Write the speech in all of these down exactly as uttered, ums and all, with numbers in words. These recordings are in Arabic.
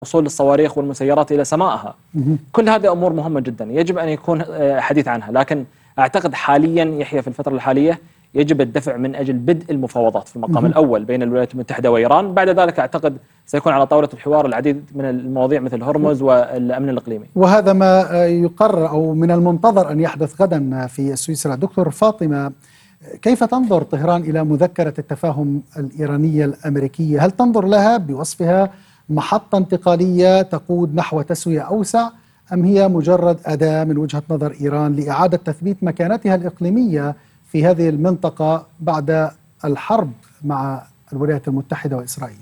وصول الصواريخ والمسيرات إلى سمائها. كل هذه أمور مهمة جدا يجب أن يكون حديث عنها، لكن أعتقد حاليا يحيى في الفترة الحالية يجب الدفع من أجل بدء المفاوضات في المقام الأول بين الولايات المتحدة وإيران. بعد ذلك أعتقد سيكون على طاولة الحوار العديد من المواضيع مثل هرمز والأمن الإقليمي، وهذا ما يقرر أو من المنتظر أن يحدث غدا في سويسرا. دكتور فاطمة، كيف تنظر طهران إلى مذكرة التفاهم الإيرانية الأمريكية؟ هل تنظر لها بوصفها محطة انتقالية تقود نحو تسوية أوسع، أم هي مجرد أداة من وجهة نظر إيران لإعادة تثبيت مكانتها الإقليمية في هذه المنطقة بعد الحرب مع الولايات المتحدة وإسرائيل؟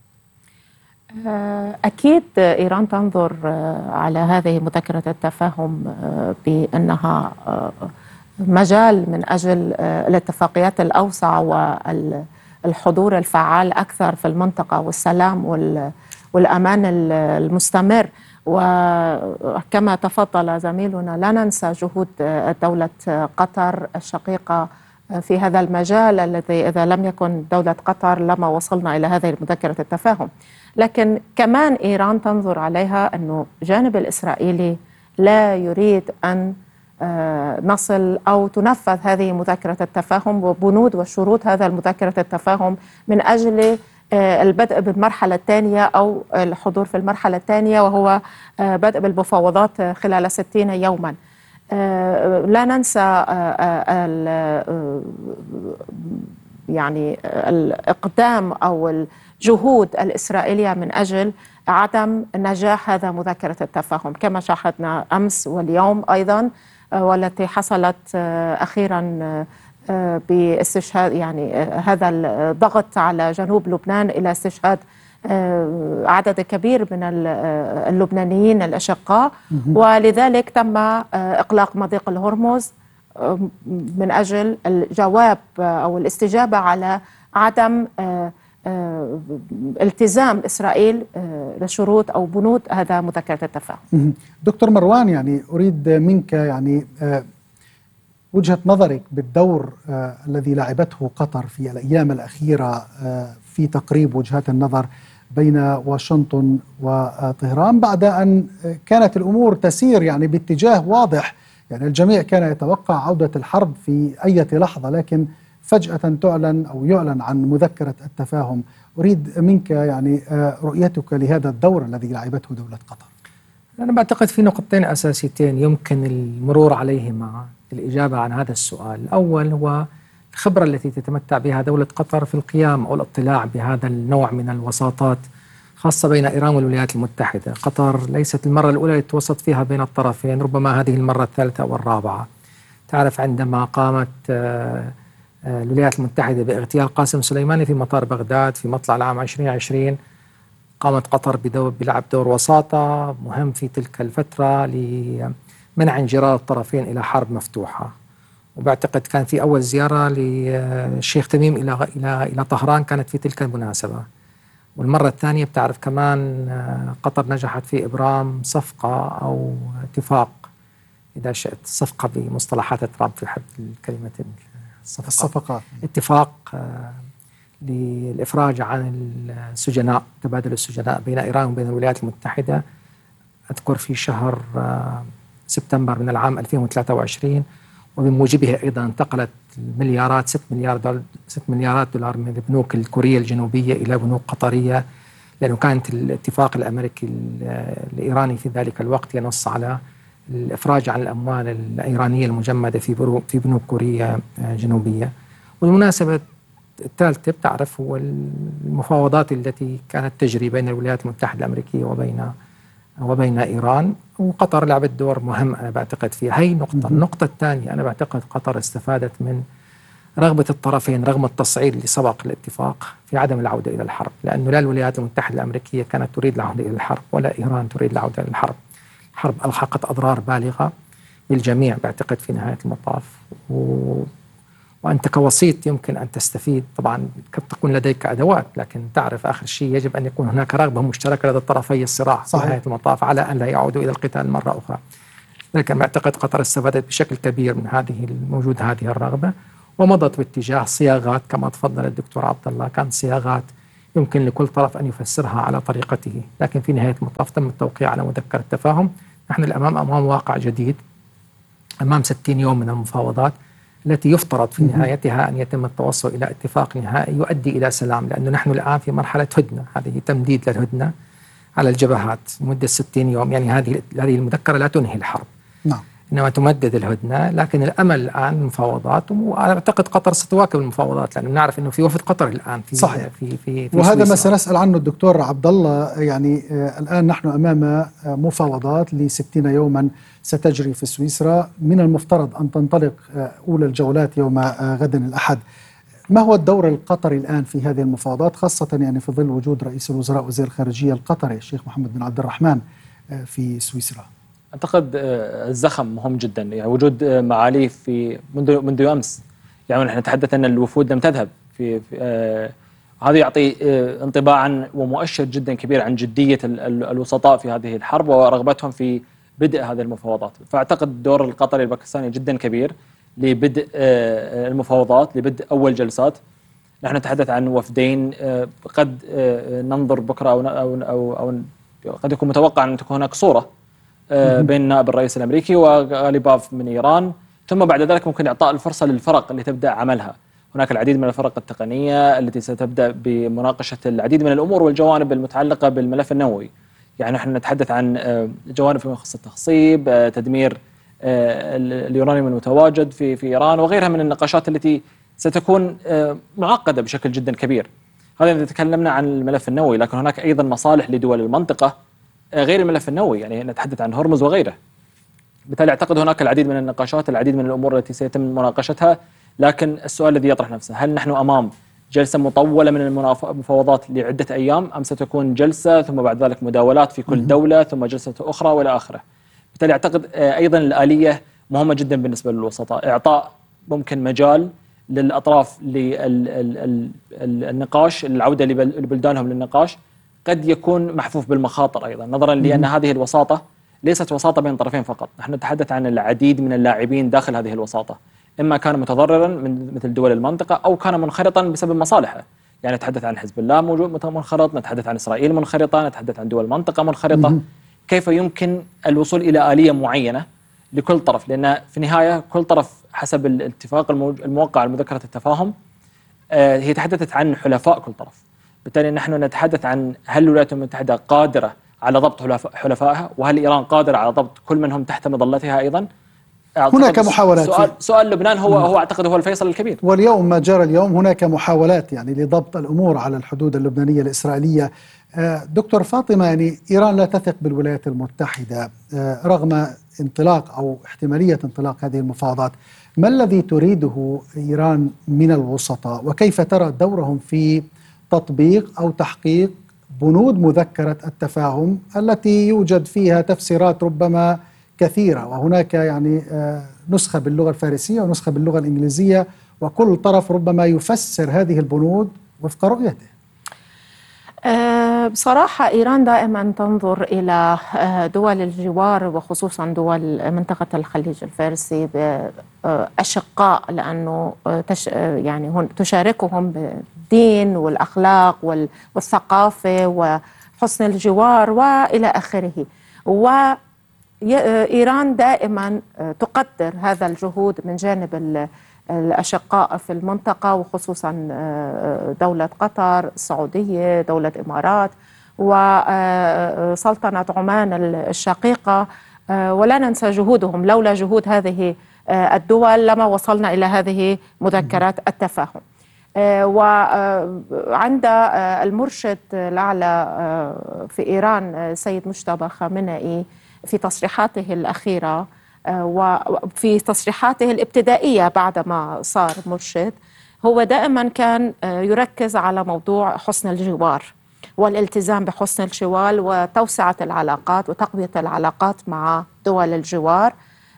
أكيد إيران تنظر على هذه مذكرة التفاهم بأنها مجال من أجل الاتفاقيات الأوسع والحضور الفعال أكثر في المنطقة والسلام والأمان المستمر. وكما تفضل زميلنا لا ننسى جهود دولة قطر الشقيقة في هذا المجال الذي إذا لم يكن دولة قطر لما وصلنا إلى هذه مذكرة التفاهم. لكن كمان إيران تنظر عليها أنه الجانب الإسرائيلي لا يريد أن نصل أو تنفذ هذه مذكرة التفاهم وبنود وشروط هذا المذكرة التفاهم من أجل البدء بالمرحلة الثانية أو الحضور في المرحلة الثانية، وهو بدء بالمفاوضات خلال ستين يوما. لا ننسى يعني الإقدام أو الجهود الإسرائيلية من أجل عدم نجاح هذا مذكرة التفاهم كما شاهدنا أمس واليوم أيضا، والتي حصلت أخيرا باستشهاد يعني هذا الضغط على جنوب لبنان إلى استشهاد عدد كبير من اللبنانيين الأشقاء، ولذلك تم إغلاق مضيق الهرمز من أجل الجواب أو الاستجابة على عدم التزام إسرائيل بشروط أو بنود هذا مذكرة التفاهم. دكتور مروان، يعني أريد منك يعني وجهة نظرك بالدور آه الذي لعبته قطر في الأيام الأخيرة آه في تقريب وجهات النظر بين واشنطن وطهران، بعد أن كانت الأمور تسير يعني باتجاه واضح. يعني الجميع كان يتوقع عودة الحرب في أي لحظة، لكن فجأة تعلن أو يعلن عن مذكرة التفاهم. أريد منك يعني آه رؤيتك لهذا الدور الذي لعبته دولة قطر. أنا بعتقد في نقطتين أساسيتين يمكن المرور عليهما الإجابة عن هذا السؤال. الأول هو الخبرة التي تتمتع بها دولة قطر في القيام أو الاطلاع بهذا النوع من الوساطات، خاصة بين إيران والولايات المتحدة. قطر ليست المرة الأولى التي توسط فيها بين الطرفين، ربما هذه المرة الثالثة أو الرابعة. تعرف عندما قامت الولايات المتحدة باغتيال قاسم سليماني في مطار بغداد في مطلع العام ألفين وعشرين، قامت قطر بدور بلعب دور وساطة مهم في تلك الفترة لمنع انجرار الطرفين إلى حرب مفتوحة. وبعتقد كان في أول زيارة للشيخ تميم إلى إلى إلى طهران كانت في تلك المناسبة. والمرة الثانية بتعرف كمان قطر نجحت في إبرام صفقة أو اتفاق، إذا شئت صفقة بمصطلحات ترامب في حب الكلمة الصفقات، اتفاق للإفراج عن السجناء، تبادل السجناء بين إيران وبين الولايات المتحدة. أذكر في شهر سبتمبر من العام ألفين وثلاثة وعشرين، وبموجبه أيضا انتقلت مليارات ست مليار دولار ست مليارات دولار من البنوك الكورية الجنوبية إلى بنوك قطرية، لأنه كانت الاتفاق الأمريكي الإيراني في ذلك الوقت ينص على الإفراج عن الأموال الإيرانية المجمدة في في بنوك كورية جنوبية. والمناسبة الثالثة بتعرف هو المفاوضات التي كانت تجري بين الولايات المتحدة الأمريكية وبين وبين إيران، وقطر لعبت دور مهم أنا بعتقد فيها. هي نقطة. النقطة الثانية أنا بعتقد قطر استفادت من رغبة الطرفين رغم التصعيد اللي سبق الاتفاق في عدم العودة إلى الحرب، لأنه لا الولايات المتحدة الأمريكية كانت تريد العودة إلى الحرب ولا إيران تريد العودة إلى الحرب. الحرب ألحقت أضرار بالغة بالجميع بعتقد في نهاية المطاف، و وأنت كوسيط يمكن أن تستفيد. طبعا قد تكون لديك أدوات، لكن تعرف آخر شيء يجب أن يكون هناك رغبة مشتركة لدى الطرفي الصراع في نهاية المطاف على أن لا يعودوا إلى القتال مرة أخرى. لكن أعتقد قطر استفادت بشكل كبير من هذه الموجود هذه الرغبة، ومضت باتجاه صياغات كما تفضل الدكتور عبد الله، كان صياغات يمكن لكل طرف أن يفسرها على طريقته، لكن في نهاية المطاف تم التوقيع على مذكرة تفاهم. نحن الأمام أمام واقع جديد، أمام ستين يوم من المفاوضات التي يفترض في نهايتها أن يتم التوصل إلى اتفاق نهائي يؤدي إلى سلام، لأنه نحن الآن في مرحلة هدنة، هذه تمديد للهدنة على الجبهات مدة ستين يوم. يعني هذه هذه المذكرة لا تنهي الحرب، نعم، إنما تمدد الهدنة، لكن الأمل الآن المفاوضات، وأعتقد قطر ستواكب المفاوضات، لأنه نعرف أنه في وفد قطر الآن في صحيح. في في, في وهذا سويسرا. ما سنسأل عنه الدكتور عبد الله. يعني آه الآن نحن أمام آه مفاوضات لستين يوما ستجري في سويسرا، من المفترض أن تنطلق آه أولى الجولات يوم آه غد الأحد. ما هو الدور القطري الآن في هذه المفاوضات، خاصة يعني في ظل وجود رئيس الوزراء وزير الخارجية القطري الشيخ محمد بن عبد الرحمن آه في سويسرا؟ أعتقد الزخم مهم جدا، يعني وجود معاليه في منذ منذ أمس. يعني نحن نتحدث أن الوفود لم تذهب في, في آه هذا يعطي آه انطباعا ومؤشر جدا كبير عن جدية ال ال الوسطاء في هذه الحرب ورغبتهم في بدء هذه المفاوضات. فأعتقد الدور القطري الباكستاني جدا كبير لبدء آه المفاوضات، لبدء أول جلسات. نحن نتحدث عن وفدين، آه قد آه ننظر بكرة أو, أو, أو, أو قد يكون متوقع أن تكون هناك صورة بين نائب الرئيس الأمريكي وغاليباف من إيران، ثم بعد ذلك ممكن إعطاء الفرصة للفرق اللي تبدأ عملها. هناك العديد من الفرق التقنية التي ستبدأ بمناقشة العديد من الأمور والجوانب المتعلقة بالملف النووي. يعني نحن نتحدث عن جوانب فيما يخص التخصيب، تدمير اليورانيوم المتواجد في في إيران، وغيرها من النقاشات التي ستكون معقدة بشكل جدا كبير. هذا إذا تكلمنا عن الملف النووي، لكن هناك أيضا مصالح لدول المنطقة غير الملف النووي، يعني نتحدث عن هرمز وغيره. بالتالي أعتقد هناك العديد من النقاشات، العديد من الأمور التي سيتم مناقشتها. لكن السؤال الذي يطرح نفسه، هل نحن أمام جلسة مطولة من المفاوضات لعدة أيام، أم ستكون جلسة ثم بعد ذلك مداولات في كل دولة ثم جلسة أخرى وإلى آخره؟ بالتالي أعتقد أيضا الآلية مهمة جدا بالنسبة للوسطاء، إعطاء ممكن مجال للأطراف للنقاش، العودة لبلدانهم للنقاش، قد يكون محفوف بالمخاطر أيضا، نظرا لأن هذه الوساطة ليست وساطة بين طرفين فقط. نحن نتحدث عن العديد من اللاعبين داخل هذه الوساطة، إما كان متضررا من مثل دول المنطقة أو كان منخرطا بسبب مصالحه. يعني نتحدث عن حزب الله موجود منخرط، نتحدث عن إسرائيل منخرطة، نتحدث عن دول المنطقة منخرطة. كيف يمكن الوصول إلى آلية معينة لكل طرف؟ لأن في النهاية كل طرف حسب الاتفاق الموقع على مذكرة التفاهم هي تحدثت عن حلفاء كل طرف. بالتالي نحن نتحدث عن هل الولايات المتحدة قادرة على ضبط حلفائها، وهل إيران قادرة على ضبط كل منهم تحت مظلتها أيضا؟ هناك محاولات. سؤال, سؤال لبنان هو هو أعتقد هو الفيصل الكبير. واليوم ما جرى اليوم هناك محاولات يعني لضبط الأمور على الحدود اللبنانية الإسرائيلية. دكتور فاطمة، يعني إيران لا تثق بالولايات المتحدة رغم انطلاق أو احتمالية انطلاق هذه المفاوضات. ما الذي تريده إيران من الوسطاء، وكيف ترى دورهم في تطبيق أو تحقيق بنود مذكرة التفاهم التي يوجد فيها تفسيرات ربما كثيرة، وهناك يعني نسخة باللغة الفارسية ونسخة باللغة الإنجليزية، وكل طرف ربما يفسر هذه البنود وفق رؤيته؟ بصراحة إيران دائما تنظر إلى دول الجوار وخصوصا دول منطقة الخليج الفارسي بأشقاء، لأنه تش يعني تشاركهم بالدين والأخلاق والثقافة وحسن الجوار وإلى آخره. وإيران دائما تقدر هذا الجهود من جانب الأشقاء في المنطقة، وخصوصا دولة قطر، السعودية، دولة الإمارات، وسلطنة عمان الشقيقة. ولا ننسى جهودهم، لولا جهود هذه الدول لما وصلنا إلى هذه مذكرات التفاهم. وعند المرشد الأعلى في إيران سيد مجتبى خامنئي في تصريحاته الأخيرة وفي تصريحاته الابتدائية بعدما صار مرشد، هو دائما كان يركز على موضوع حسن الجوار والالتزام بحسن الجوار وتوسعة العلاقات وتقوية العلاقات مع دول الجوار.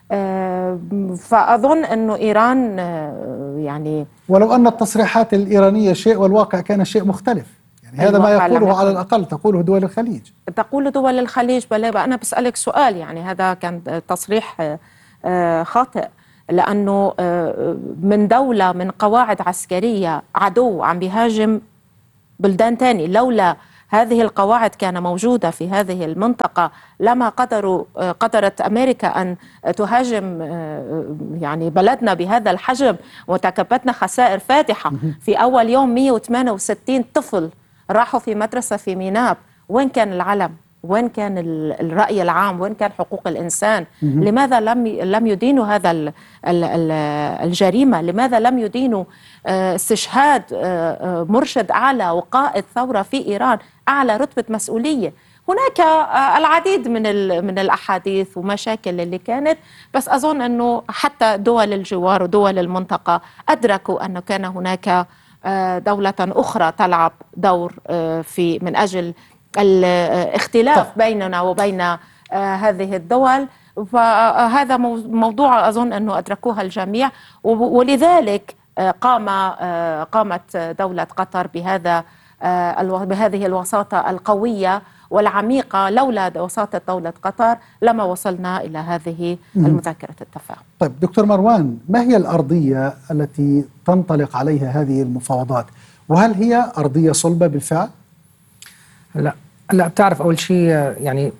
فأظن أنه إيران يعني ولو أن التصريحات الإيرانية شيء والواقع كان شيء مختلف، يعني هذا ما يقوله على الأقل تقوله دول الخليج تقول دول الخليج. بلا أنا بسألك سؤال، يعني هذا كان تصريح خاطئ، لأنه من دولة من قواعد عسكرية عدو عم بيهاجم بلدان تاني. لولا هذه القواعد كان موجودة في هذه المنطقة لما قدروا قدرت أمريكا أن تهاجم يعني بلدنا بهذا الحجم، وتكبتنا خسائر فادحة. في أول يوم مئة وثمانية وستين طفل راحوا في مدرسة في ميناب. وين كان العلم؟ وين كان الرأي العام؟ وين كان حقوق الإنسان؟ لماذا لم لم يدينوا هذا الجريمة؟ لماذا لم يدينوا استشهاد مرشد أعلى وقائد ثورة في إيران أعلى رتبة مسؤولية؟ هناك العديد من من الأحاديث ومشاكل اللي كانت، بس أظن أنه حتى دول الجوار ودول المنطقة أدركوا أنه كان هناك دولة أخرى تلعب دور في من أجل الاختلاف بيننا وبين هذه الدول. فهذا موضوع أظن أنه أدركوها الجميع، ولذلك قام قامت دولة قطر بهذا بهذه الوساطة القوية والعميقة. لولا وساطة دولة قطر لما وصلنا إلى هذه المذكرة التفاهم. طيب دكتور مروان، ما هي الأرضية التي تنطلق عليها هذه المفاوضات؟ وهل هي أرضية صلبة بالفعل؟ لا لا بتعرف، أول شيء يعني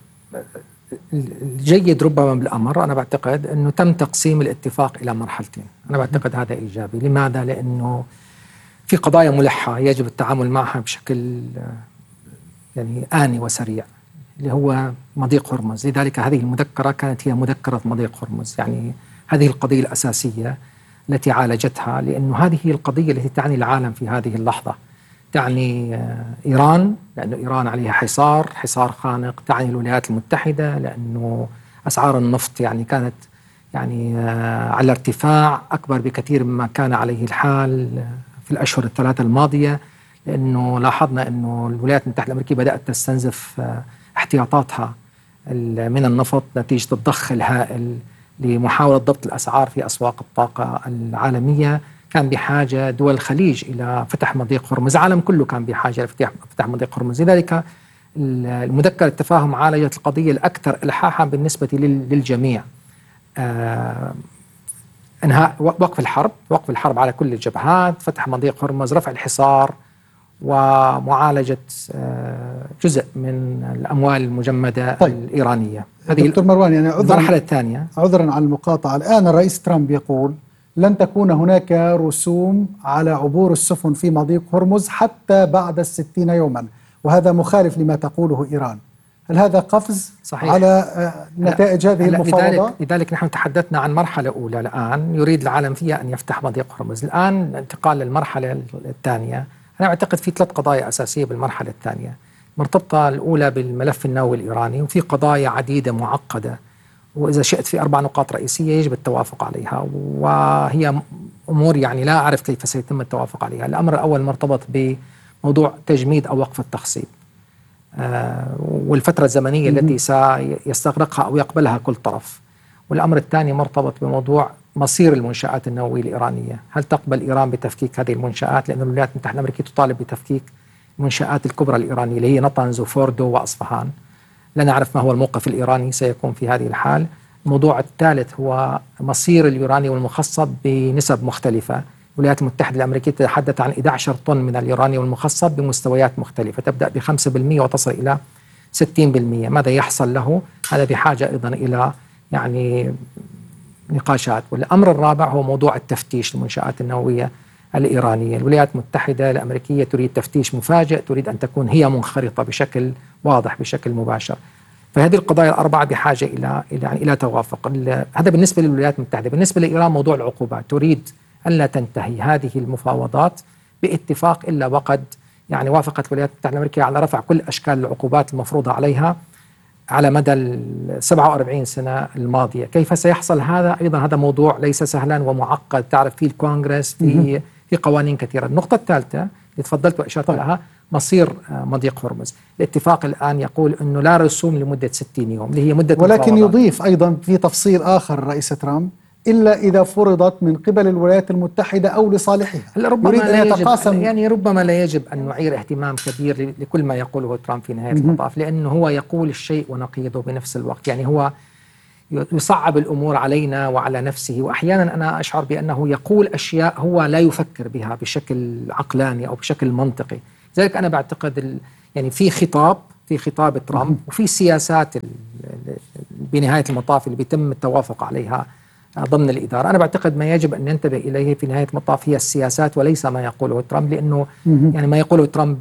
الجيد ربما بالأمر، أنا بعتقد أنه تم تقسيم الاتفاق إلى مرحلتين. أنا بعتقد هذا إيجابي. لماذا؟ لأنه في قضايا ملحة يجب التعامل معها بشكل يعني آني وسريع، اللي هو مضيق هرمز. لذلك هذه المذكرة كانت هي مذكرة مضيق هرمز، يعني هذه القضية الأساسية التي عالجتها، لأنه هذه هي القضية التي تعني العالم في هذه اللحظة. تعني إيران لأنه إيران عليها حصار حصار خانق، تعني الولايات المتحدة لأنه أسعار النفط يعني كانت يعني على ارتفاع أكبر بكثير مما كان عليه الحال في الأشهر الثلاثة الماضية، لأنه لاحظنا أنه الولايات المتحدة الأمريكية بدأت تستنزف احتياطاتها من النفط نتيجة الضخ الهائل لمحاولة ضبط الأسعار في أسواق الطاقة العالمية. كان بحاجة دول الخليج إلى فتح مضيق هرمز، العالم كله كان بحاجة إلى فتح مضيق هرمز. لذلك المذكرة التفاهم عالجت القضية الأكثر إلحاحا بالنسبة للجميع. آه انهاء وقف الحرب وقف الحرب على كل الجبهات، فتح مضيق هرمز، رفع الحصار، ومعالجة آه جزء من الأموال المجمدة طيب. الإيرانية. هذه دكتور مروان، يعني المرحلة الثانية. عذرا على المقاطعة، الآن الرئيس ترامب يقول لن تكون هناك رسوم على عبور السفن في مضيق هرمز حتى بعد الستين يوما، وهذا مخالف لما تقوله إيران. هل هذا قفز صحيح على نتائج هذه المفاوضات؟ لذلك, لذلك نحن تحدثنا عن مرحلة أولى الآن يريد العالم فيها أن يفتح مضيق هرمز. الآن انتقال للمرحلة الثانية. أنا أعتقد في ثلاث قضايا أساسية بالمرحلة الثانية، مرتبطة الأولى بالملف النووي الإيراني، وفي قضايا عديدة معقدة، وإذا شئت في أربع نقاط رئيسية يجب التوافق عليها، وهي أمور يعني لا أعرف كيف سيتم التوافق عليها. الأمر الأول مرتبط بموضوع تجميد أو وقف التخصيب آه والفترة الزمنية التي سيستغرقها أو يقبلها كل طرف. والأمر الثاني مرتبط بموضوع مصير المنشآت النووية الإيرانية. هل تقبل إيران بتفكيك هذه المنشآت؟ لأن الولايات المتحدة الأمريكية تطالب بتفكيك المنشآت الكبرى الإيرانية اللي هي نطنز وفوردو وأصفهان. لا نعرف ما هو الموقف الإيراني سيكون في هذه الحال. الموضوع الثالث هو مصير اليورانيوم المخصب بنسب مختلفة. الولايات المتحدة الأمريكية تتحدث عن إحدى عشرة طن من اليورانيوم المخصب بمستويات مختلفة، تبدأ ب خمسة بالمئة وتصل إلى ستين بالمئة. ماذا يحصل له؟ هذا بحاجة أيضا إلى يعني نقاشات. والأمر الرابع هو موضوع التفتيش للمنشآت النووية الإيرانية. الولايات المتحدة الأمريكية تريد تفتيش مفاجئ، تريد أن تكون هي منخرطة بشكل واضح بشكل مباشر. فهذه القضايا الأربعة بحاجة إلى يعني إلى توافق. هذا بالنسبة للولايات المتحدة. بالنسبة لإيران موضوع العقوبات، تريد أن لا تنتهي هذه المفاوضات باتفاق إلا وقد يعني وافقت الولايات المتحدة الأمريكية على رفع كل أشكال العقوبات المفروضة عليها على مدى السبعة وأربعين سنة الماضية. كيف سيحصل هذا؟ أيضا هذا موضوع ليس سهلا ومعقد، تعرف فيه الكونغرس، في في قوانين كثيرة. النقطة الثالثة اللي تفضلت وأشرت لها مصير مضيق هرمز. الاتفاق الآن يقول أنه لا رسوم لمدة ستين يوم اللي هي مدة ولكن المفاوضات. يضيف أيضا في تفصيل آخر الرئيس ترامب إلا إذا فرضت من قبل الولايات المتحدة أو لصالحها. ربما يريد أن يتقاسم، يعني ربما لا يجب أن نعير اهتمام كبير لكل ما يقوله ترامب في نهاية المطاف، لأنه هو يقول الشيء ونقيضه بنفس الوقت. يعني هو يصعب الأمور علينا وعلى نفسه، وأحيانا أنا أشعر بأنه يقول أشياء هو لا يفكر بها بشكل عقلاني أو بشكل منطقي. لذلك أنا بعتقد ال... يعني في خطاب في خطاب ترامب وفي سياسات ال... بنهاية المطاف اللي بيتم التوافق عليها ضمن الإدارة. أنا بعتقد ما يجب أن ننتبه إليه في نهاية المطاف هي السياسات وليس ما يقوله ترامب، لأنه يعني ما يقوله ترامب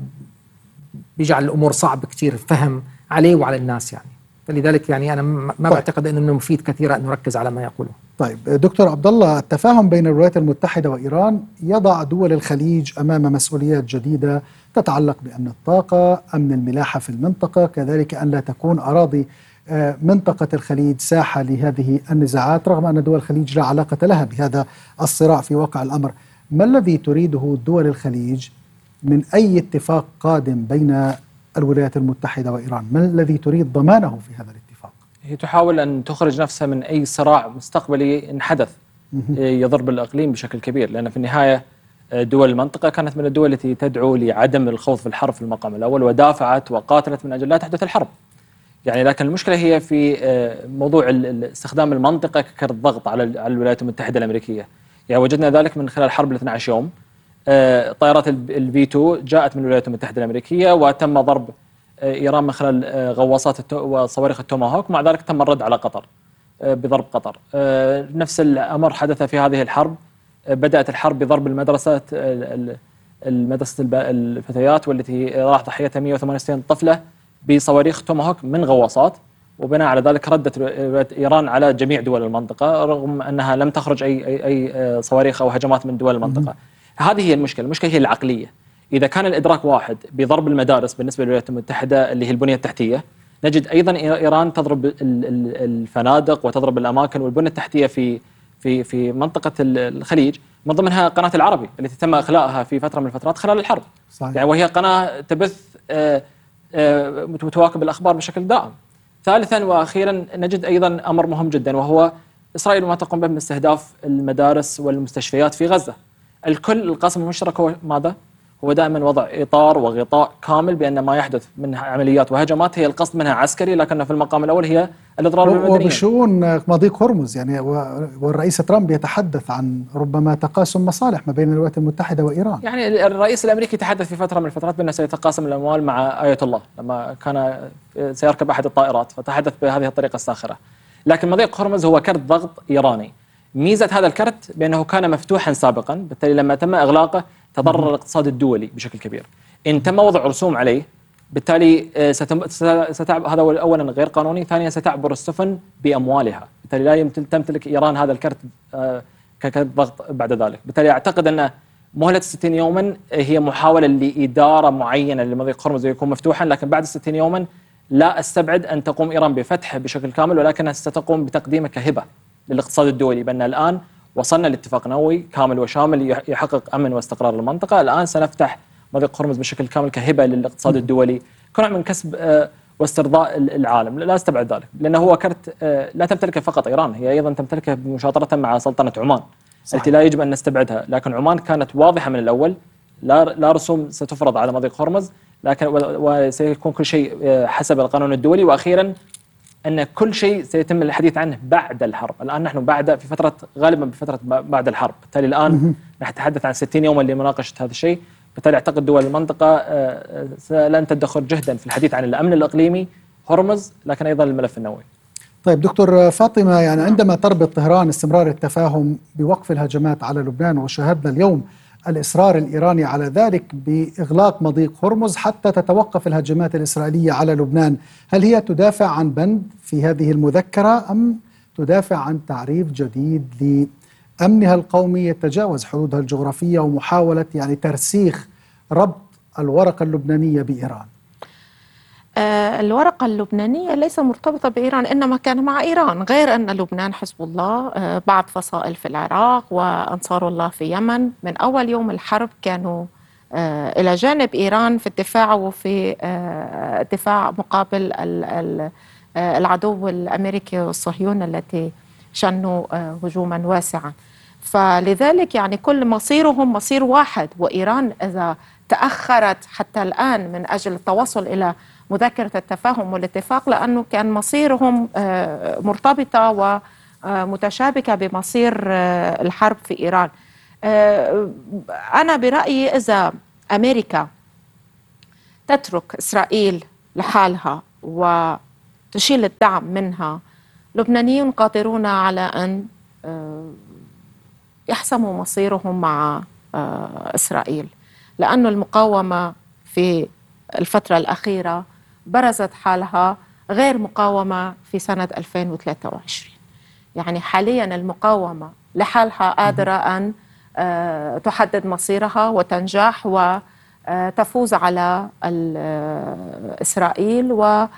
بيجعل الأمور صعب كتير فهم عليه وعلى الناس يعني. فلذلك يعني أنا ما طيب. بعتقد أنه من المفيد كثيرا أن نركز على ما يقوله. طيب دكتور عبد الله، التفاهم بين الولايات المتحدة وإيران يضع دول الخليج أمام مسؤوليات جديدة تتعلق بأمن الطاقة، أمن الملاحة في المنطقة، كذلك أن لا تكون أراضي منطقة الخليج ساحة لهذه النزاعات، رغم أن دول الخليج لا علاقة لها بهذا الصراع في واقع الأمر. ما الذي تريده دول الخليج من أي اتفاق قادم بين الولايات المتحدة وإيران؟ ما الذي تريد ضمانه في هذا الاتفاق؟ هي تحاول أن تخرج نفسها من أي صراع مستقبلي إن حدث يضر بالإقليم بشكل كبير، لأن في النهاية دول المنطقة كانت من الدول التي تدعو لعدم الخوض في الحرب في المقام الأول، ودافعت وقاتلت من أجل لا تحدث الحرب. يعني لكن المشكلة هي في موضوع استخدام المنطقة كضغط على الولايات المتحدة الأمريكية. يعني وجدنا ذلك من خلال حرب الاثني عشر يوم. طائرات البي تو جاءت من الولايات المتحدة الأمريكية وتم ضرب إيران من خلال غواصات وصواريخ التوماهوك، مع ذلك تم الرد على قطر بضرب قطر. نفس الأمر حدث في هذه الحرب. بدأت الحرب بضرب المدرسة المدرسة الفتيات والتي راح ضحيتها مئة وثمانية وستين طفلة بصواريخ توماهوك من غواصات، وبناء على ذلك ردت إيران على جميع دول المنطقة رغم أنها لم تخرج أي أي أي صواريخ أو هجمات من دول المنطقة. هذه هي المشكلة، المشكلة هي العقلية. إذا كان الإدراك واحد بضرب المدارس بالنسبة للولايات المتحدة اللي هي البنية التحتية، نجد أيضا إيران تضرب الفنادق وتضرب الأماكن والبنية التحتية في في في منطقة الخليج، من ضمنها قناة العربي التي تم إخلاءها في فترة من الفترات خلال الحرب. صحيح. يعني وهي قناة تبث آآ آآ متواكب الأخبار بشكل دائم. ثالثا وأخيرا نجد أيضا أمر مهم جدا، وهو إسرائيل ما تقوم به من استهداف المدارس والمستشفيات في غزة. الكل القاسم المشترك هو ماذا؟ هو دائما وضع إطار وغطاء كامل بأن ما يحدث من عمليات وهجمات هي القصد منها عسكري، لكن في المقام الأول هي الإضرار بالمدنيين. وبشؤون مضيق هرمز يعني، والرئيس ترامب يتحدث عن ربما تقاسم مصالح ما بين الولايات المتحدة وإيران. يعني الرئيس الأمريكي تحدث في فترة من الفترات بأنه سيتقاسم الأموال مع آية الله لما كان سيركب أحد الطائرات، فتحدث بهذه الطريقة الساخرة. لكن مضيق هرمز هو كرت ضغط إيراني. ميزة هذا الكرت بأنه كان مفتوحا سابقا، بالتالي لما تم إغلاقه تضرر الاقتصاد الدولي بشكل كبير. إن تم وضع رسوم عليه بالتالي ستعب، هذا أولا غير قانوني، ثانيا ستعبر السفن بأموالها، بالتالي لا تمتلك إيران هذا الكرت ككرت ضغط بعد ذلك. بالتالي أعتقد أن مهلة ستين يوما هي محاولة لإدارة معينة لمضيق هرمز يكون مفتوحا، لكن بعد ستين يوما لا أستبعد أن تقوم إيران بفتحه بشكل كامل، ولكنها ستقوم بتقديمه كهبة للاقتصاد الدولي، بأن الآن وصلنا لاتفاق نووي كامل وشامل يحقق أمن واستقرار المنطقة، الآن سنفتح مضيق هرمز بشكل كامل كهبة للاقتصاد الدولي كنوع من كسب واسترضاء العالم. لا استبعد ذلك، لأنه هو كرت لا تمتلكه فقط إيران، هي أيضا تمتلكه بمشاطرة مع سلطنة عمان التي لا يجب أن نستبعدها. لكن عمان كانت واضحة من الأول، لا لا رسوم ستفرض على مضيق هرمز، لكن وسيكون كل شيء حسب القانون الدولي. وأخيرا أن كل شيء سيتم الحديث عنه بعد الحرب. الآن نحن بعد في فترة غالبا بفترة بعد الحرب، بالتالي الآن نتحدث عن ستين يوما لمناقشة هذا الشيء. بالتالي أعتقد دول المنطقة لن تدخر جهدا في الحديث عن الأمن الإقليمي هرمز، لكن أيضا الملف النووي. طيب دكتور فاطمة، يعني عندما تربط طهران استمرار التفاهم بوقف الهجمات على لبنان، وشاهدنا اليوم الإصرار الإيراني على ذلك بإغلاق مضيق هرمز حتى تتوقف الهجمات الإسرائيلية على لبنان، هل هي تدافع عن بند في هذه المذكرة أم تدافع عن تعريف جديد لأمنها القومي يتجاوز حدودها الجغرافية ومحاولة يعني ترسيخ ربط الورقة اللبنانية بإيران؟ آه الورقة اللبنانية ليس مرتبطة بإيران، إنما كان مع إيران، غير أن لبنان حزب الله آه بعض فصائل في العراق وأنصار الله في يمن من أول يوم الحرب كانوا آه إلى جانب إيران في الدفاع وفي آه دفاع مقابل ال ال آه العدو الأمريكي والصهيوني التي شنوا آه هجوما واسعا. فلذلك يعني كل مصيرهم مصير واحد، وإيران إذا تأخرت حتى الآن من أجل التوصل إلى مذكرة التفاهم والاتفاق، لأنه كان مصيرهم مرتبطة ومتشابكة بمصير الحرب في إيران. أنا برأيي إذا أمريكا تترك إسرائيل لحالها وتشيل الدعم منها، لبنانيون قادرون على أن يحسموا مصيرهم مع إسرائيل، لأن المقاومة في الفترة الأخيرة برزت حالها غير مقاومة في سنة ألفين وثلاثة وعشرين. يعني حاليا المقاومة لحالها قادرة أن تحدد مصيرها وتنجح وتفوز على إسرائيل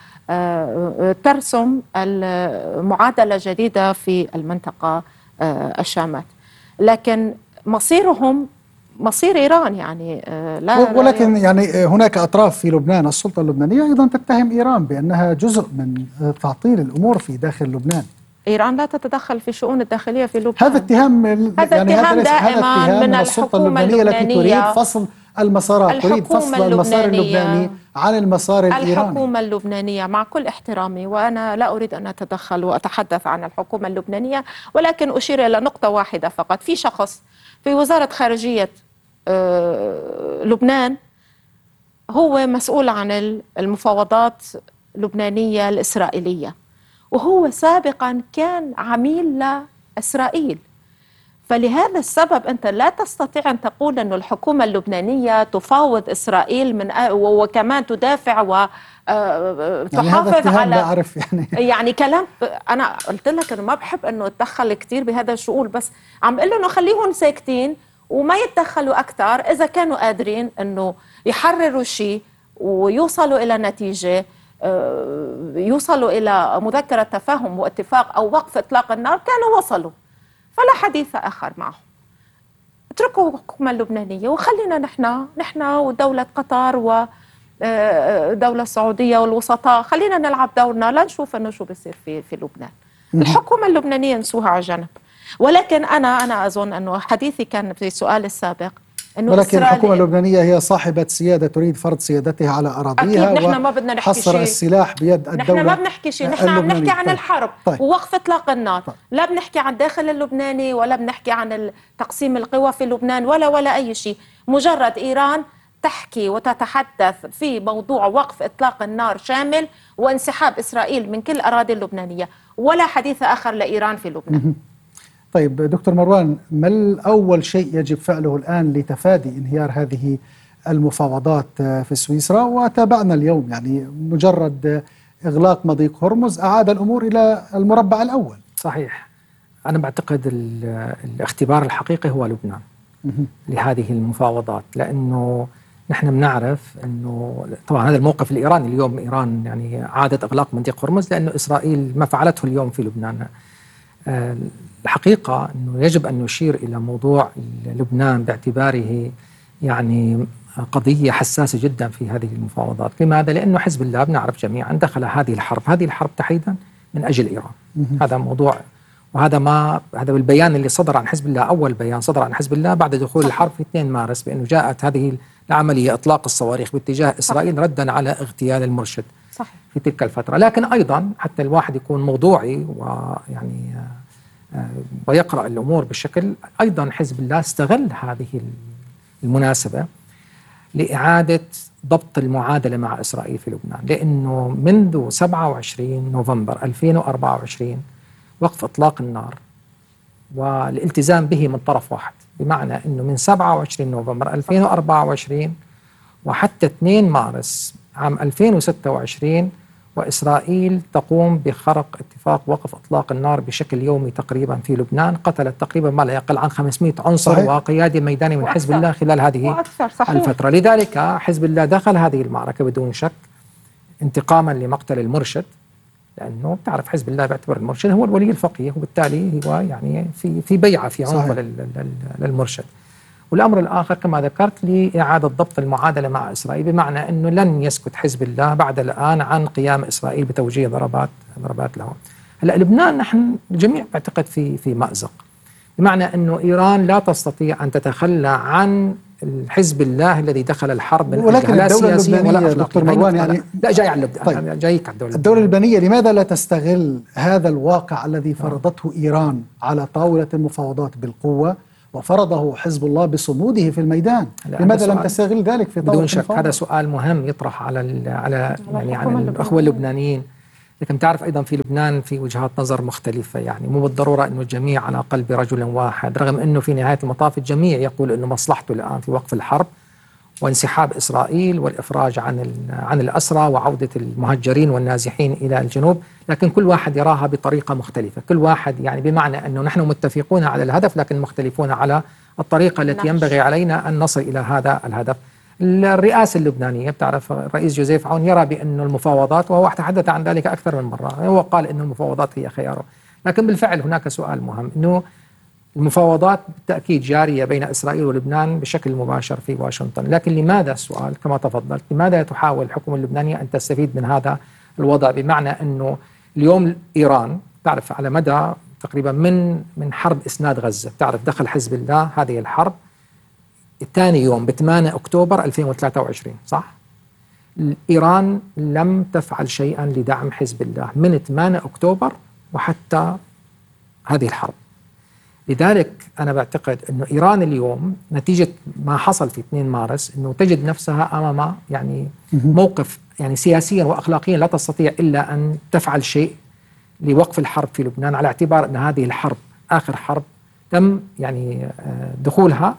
وترسم المعادلة جديدة في المنطقة الشامات. لكن مصيرهم مصير إيران يعني لا ولكن لا يعني هناك أطراف في لبنان، السلطة اللبنانية أيضا تتهم إيران بأنها جزء من تعطيل الأمور في داخل لبنان. إيران لا تتدخل في شؤون الداخلية في لبنان. هذا اتهام هذا يعني اتهام هذا دائما هذا من من السلطة الحكومة اللبنانية التي اللبنانية. تريد فصل المسارات، تريد فصل المسار اللبناني عن المسار الإيراني. الحكومة اللبنانية مع كل احترامي، وأنا لا أريد أن أتدخل وأتحدث عن الحكومة اللبنانية، ولكن أشير إلى نقطة واحدة فقط. في شخص في وزارة خارجية لبنان هو مسؤول عن المفاوضات اللبنانية الإسرائيلية، وهو سابقا كان عميل لإسرائيل. فلهذا السبب أنت لا تستطيع أن تقول أن الحكومة اللبنانية تفاوض إسرائيل من وكمان تدافع وتحافظ يعني على بعرف يعني يعني كلام. أنا قلت لك أنا ما بحب أنه أتدخل كتير بهذا الشؤون، بس عم بقول له أنه خليهم ساكتين وما يتدخلوا أكثر إذا كانوا قادرين أنه يحرروا شيء ويوصلوا إلى نتيجة، يوصلوا إلى مذكرة تفاهم واتفاق أو وقف إطلاق النار، كانوا وصلوا، فلا حديث آخر معهم. اتركوا الحكومة اللبنانية وخلينا نحن نحن ودولة قطر ودولة السعودية والوسطاء، خلينا نلعب دورنا، لا نشوف أنه شو بيصير في في لبنان. الحكومة اللبنانية نسوها على جنب. ولكن أنا أنا أظن أنه حديثي كان في السؤال السابق إنه ولكن الحكومة اللبنانية هي صاحبة سيادة، تريد فرض سيادتها على أراضيها. أكيد نحن ما بدنا نحكي حصر شيء. السلاح بيد الدولة. نحن ما بنحكي شيء، نحن عم نحكي عن طيب. الحرب طيب. ووقف إطلاق النار. طيب. لا بنحكي عن الداخل اللبناني ولا بنحكي عن تقسيم القوى في لبنان ولا ولا أي شيء. مجرد إيران تحكي وتتحدث في موضوع وقف إطلاق النار شامل وانسحاب إسرائيل من كل الأراضي اللبنانية، ولا حديث آخر لإيران في لبنان. طيب دكتور مروان، ما أول شيء يجب فعله الآن لتفادي انهيار هذه المفاوضات في سويسرا؟ وتابعنا اليوم يعني مجرد إغلاق مضيق هرمز أعاد الأمور إلى المربع الأول. صحيح. أنا بعتقد الاختبار الحقيقي هو لبنان لهذه المفاوضات، لأنه نحن بنعرف أنه طبعا هذا الموقف الإيراني اليوم، إيران يعني عادت إغلاق مضيق هرمز لأنه إسرائيل ما فعلته اليوم في لبنان. الحقيقة أنه يجب أن نشير إلى موضوع لبنان باعتباره يعني قضية حساسة جدا في هذه المفاوضات. لماذا؟ لأنه حزب الله بنعرف جميعا دخل هذه الحرب هذه الحرب تحديدا من أجل إيران. هذا موضوع، وهذا ما هذا بالبيان اللي صدر عن حزب الله، أول بيان صدر عن حزب الله بعد دخول الحرب في اثنين مارس، بأنه جاءت هذه العملية إطلاق الصواريخ باتجاه إسرائيل ردا على اغتيال المرشد صحيح. في تلك الفترة. لكن أيضا حتى الواحد يكون موضوعي ويعني ويقرأ الأمور بشكل، أيضا حزب الله استغل هذه المناسبة لإعادة ضبط المعادلة مع إسرائيل في لبنان، لأنه منذ سبعة وعشرين نوفمبر ألفين وأربعة وعشرين وقف إطلاق النار والالتزام به من طرف واحد، بمعنى أنه من سبعة وعشرين نوفمبر ألفين وأربعة وعشرين وحتى اثنين مارس عام ألفين وستة وعشرين وإسرائيل تقوم بخرق اتفاق وقف إطلاق النار بشكل يومي تقريبا في لبنان، قتلت تقريبا ما لا يقل عن خمسمئة عنصر صحيح. وقيادي ميداني من حزب الله خلال هذه الفترة. لذلك حزب الله دخل هذه المعركة بدون شك انتقاما لمقتل المرشد، لأنه بتعرف حزب الله بيعتبر المرشد هو الولي الفقيه، وبالتالي هو يعني في في بيعة في عنف للمرشد. والأمر الآخر كما ذكرت لإعادة ضبط المعادلة مع إسرائيل، بمعنى أنه لن يسكت حزب الله بعد الآن عن قيام إسرائيل بتوجيه ضربات ضربات لهم. هلا لبنان نحن الجميع بعتقد في في مأزق، بمعنى أنه إيران لا تستطيع أن تتخلى عن حزب الله الذي دخل الحرب من ولكن الدولة اللبنانية دكتور مروان يعني لا جاي على طيب. جايك على الدولة الدولة اللبنانية لماذا لا تستغل هذا الواقع الذي فرضته إيران على طاولة المفاوضات بالقوة وفرضه حزب الله بصموده في الميدان، لماذا لم تستغل ذلك في طور بدون شك هذا سؤال مهم يطرح على على يعني على الأخوة اللبنانيين. لكن تعرف أيضا في لبنان في وجهات نظر مختلفة، يعني مو بالضرورة أنه الجميع على قلب رجل واحد، رغم أنه في نهاية المطاف الجميع يقول أنه مصلحته الآن في وقف الحرب وانسحاب إسرائيل والإفراج عن عن الأسرى وعودة المهجرين والنازحين إلى الجنوب، لكن كل واحد يراها بطريقة مختلفة. كل واحد يعني بمعنى أنه نحن متفقون على الهدف لكن مختلفون على الطريقة التي ينبغي علينا أن نصل إلى هذا الهدف. الرئاسة اللبنانية بتعرف الرئيس جوزيف عون يرى بأن المفاوضات، وهو تحدث عن ذلك أكثر من مرة، هو قال أن المفاوضات هي خياره، لكن بالفعل هناك سؤال مهم أنه المفاوضات بالتأكيد جارية بين إسرائيل ولبنان بشكل مباشر في واشنطن، لكن لماذا السؤال كما تفضلت، لماذا تحاول الحكومة اللبنانية أن تستفيد من هذا الوضع؟ بمعنى أنه اليوم إيران تعرف على مدى تقريبا من من حرب إسناد غزة، تعرف دخل حزب الله هذه الحرب الثاني يوم ب ثمانية أكتوبر ألفين وثلاثة وعشرين، صح؟ إيران لم تفعل شيئا لدعم حزب الله من ثمانية أكتوبر وحتى هذه الحرب. لذلك أنا بعتقد أنه إيران اليوم نتيجة ما حصل في اثنين مارس أنه تجد نفسها أمام يعني موقف يعني سياسيا وأخلاقيا لا تستطيع إلا أن تفعل شيء لوقف الحرب في لبنان، على اعتبار أن هذه الحرب آخر حرب تم يعني دخولها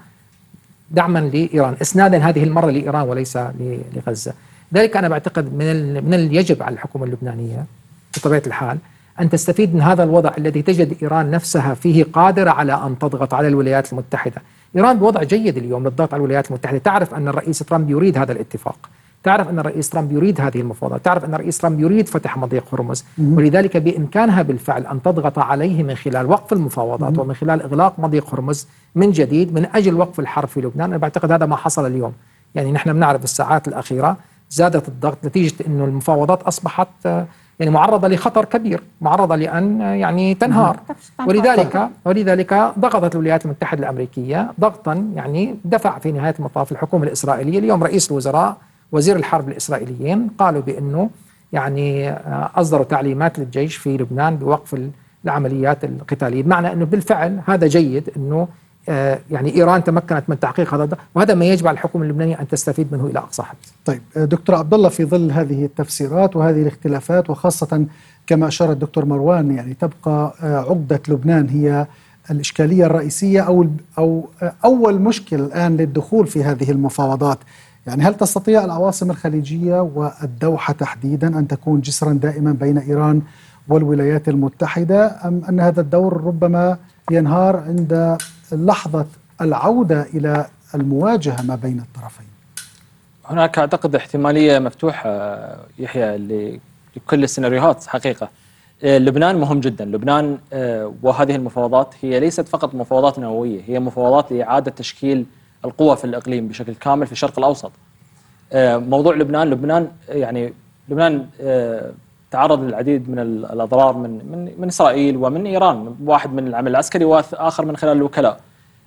دعما لإيران، إسنادا هذه المرة لإيران وليس لغزة. ذلك أنا بعتقد من من اليجب على الحكومة اللبنانية بطبيعة الحال أن تستفيد من هذا الوضع الذي تجد إيران نفسها فيه قادرة على أن تضغط على الولايات المتحدة. إيران بوضع جيد اليوم للضغط على الولايات المتحدة، تعرف أن الرئيس ترامب يريد هذا الاتفاق، تعرف أن الرئيس ترامب يريد هذه المفاوضات، تعرف أن الرئيس ترامب يريد فتح مضيق هرمز، ولذلك بإمكانها بالفعل أن تضغط عليه من خلال وقف المفاوضات ومن خلال إغلاق مضيق هرمز من جديد من أجل وقف الحرب في لبنان. أنا بعتقد هذا ما حصل اليوم، يعني نحن بنعرف الساعات الأخيرة زادت الضغط نتيجة أنه المفاوضات أصبحت يعني معرضة لخطر كبير، معرضة لأن يعني تنهار، ولذلك ولذلك ضغطت الولايات المتحدة الأمريكية ضغطا يعني دفع في نهاية المطاف الحكومة الإسرائيلية. اليوم رئيس الوزراء وزير الحرب الإسرائيليين قالوا بأنه يعني أصدروا تعليمات للجيش في لبنان بوقف العمليات القتالية، بمعنى أنه بالفعل هذا جيد أنه يعني إيران تمكنت من تحقيق هذا، وهذا ما يجب على الحكومة اللبنانية أن تستفيد منه إلى أقصى حد. طيب دكتور عبد الله، في ظل هذه التفسيرات وهذه الاختلافات، وخاصة كما أشار الدكتور مروان يعني تبقى عقدة لبنان هي الإشكالية الرئيسية أو أو أول مشكل الآن للدخول في هذه المفاوضات، يعني هل تستطيع العواصم الخليجية والدوحة تحديدا أن تكون جسرا دائما بين إيران والولايات المتحدة، أم أن هذا الدور ربما ينهار عند لحظة العودة إلى المواجهة ما بين الطرفين؟ هناك أعتقد احتمالية مفتوحة يحيى لكل السيناريوهات حقيقة. لبنان مهم جدا، لبنان وهذه المفاوضات هي ليست فقط مفاوضات نووية، هي مفاوضات لإعادة تشكيل القوى في الإقليم بشكل كامل في الشرق الأوسط. موضوع لبنان لبنان يعني لبنان تعرض للعديد من الأضرار من من من إسرائيل ومن إيران، واحد من العمل العسكري وآخر من خلال الوكلاء،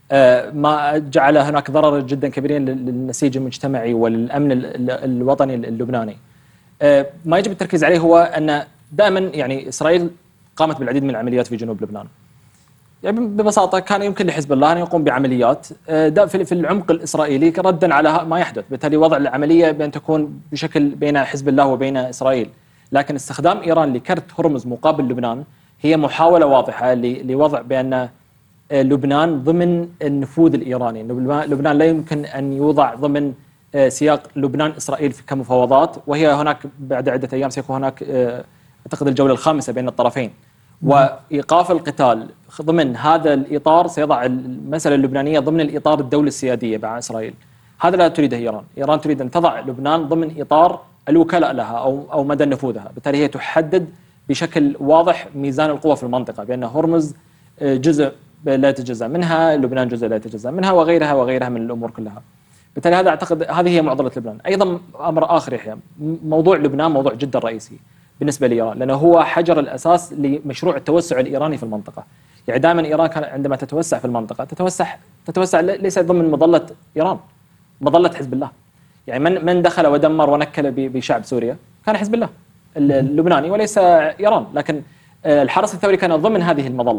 ما جعل هناك ضرر جدا كبيرين للنسيج المجتمعي وللأمن الوطني اللبناني. ما يجب التركيز عليه هو أن دائما يعني إسرائيل قامت بالعديد من العمليات في جنوب لبنان، يعني ببساطة كان يمكن لحزب الله أن يقوم بعمليات في العمق الإسرائيلي ردا على ما يحدث، بالتالي وضع العملية بأن تكون بشكل بين حزب الله وبين إسرائيل. لكن استخدام إيران لكرت هرمز مقابل لبنان هي محاولة واضحة لوضع بأن لبنان ضمن النفوذ الإيراني، لبنان لا يمكن أن يوضع ضمن سياق لبنان إسرائيل كمفاوضات، وهي هناك بعد عدة أيام سيكون هناك أعتقد الجولة الخامسة بين الطرفين، وإيقاف القتال ضمن هذا الإطار سيضع المسألة اللبنانية ضمن الإطار الدولة السيادية مع إسرائيل. هذا لا تريده إيران، إيران تريد أن تضع لبنان ضمن إطار الوكلاء لها أو أو مدى نفوذها، بالتالي هي تحدد بشكل واضح ميزان القوى في المنطقة، بأن هرمز جزء لا يتجزأ منها، لبنان جزء لا يتجزأ منها، وغيرها وغيرها من الأمور كلها. بالتالي هذا أعتقد هذه هي معضلة لبنان. أيضا أمر آخر يحيى، موضوع لبنان موضوع جدا رئيسي بالنسبة لإيران، لأنه هو حجر الأساس لمشروع التوسع الإيراني في المنطقة. يعني دائما إيران كان عندما تتوسع في المنطقة تتوسع تتوسع ليس ضمن مظلة إيران، مظلة حزب الله. يعني من من دخل ودمر ونكل بشعب سوريا كان حزب الله اللبناني وليس إيران، لكن الحرس الثوري كان ضمن هذه المظلة.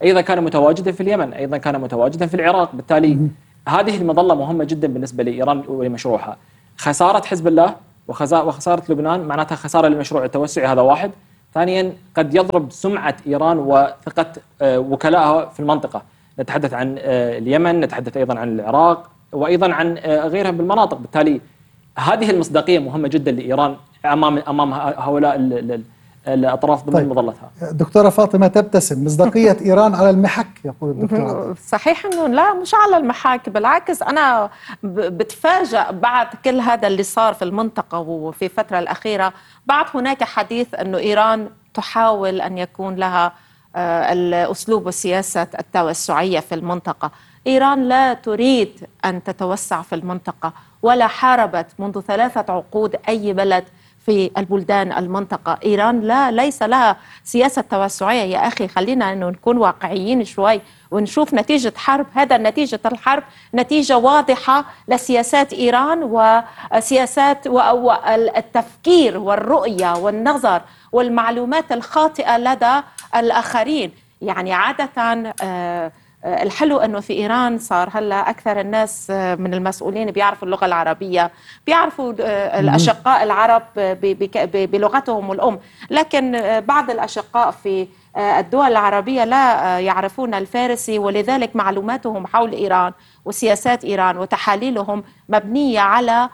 أيضا كان متواجدا في اليمن، أيضا كان متواجدا في العراق. بالتالي هذه المظلة مهمة جدا بالنسبة لإيران ولمشروعها. خسارة حزب الله وخسارة لبنان معناتها خسارة للمشروع التوسعي، هذا واحد. ثانيا قد يضرب سمعة إيران وثقة وكلائها في المنطقة. نتحدث عن اليمن، نتحدث أيضا عن العراق، وأيضا عن غيرها بالمناطق. بالتالي هذه المصداقية مهمة جدا لإيران أمام أمام هؤلاء الأطراف ضمن طيب. مظلتها. دكتورة فاطمة تبتسم، مصداقية إيران على المحك يقول الدكتور. صحيح أنه لا، مش على المحك، بالعكس أنا بتفاجأ بعد كل هذا اللي صار في المنطقة وفي الفترة الأخيرة. بعد هناك حديث أنه إيران تحاول أن يكون لها الأسلوب والسياسة التوسعية في المنطقة. إيران لا تريد أن تتوسع في المنطقة، ولا حاربت منذ ثلاثة عقود أي بلد في البلدان المنطقة. إيران لا ليس لها سياسة توسعية يا أخي، خلينا أنه نكون واقعيين شوي ونشوف نتيجة حرب. هذا نتيجة الحرب نتيجة واضحة لسياسات إيران وسياسات والتفكير والرؤية والنظر والمعلومات الخاطئة لدى الآخرين. يعني عادة آه الحلو أنه في إيران صار هلا أكثر الناس من المسؤولين بيعرفوا اللغة العربية، بيعرفوا الأشقاء العرب بلغتهم الأم، لكن بعض الأشقاء في الدول العربية لا يعرفون الفارسي، ولذلك معلوماتهم حول إيران وسياسات إيران وتحاليلهم مبنية على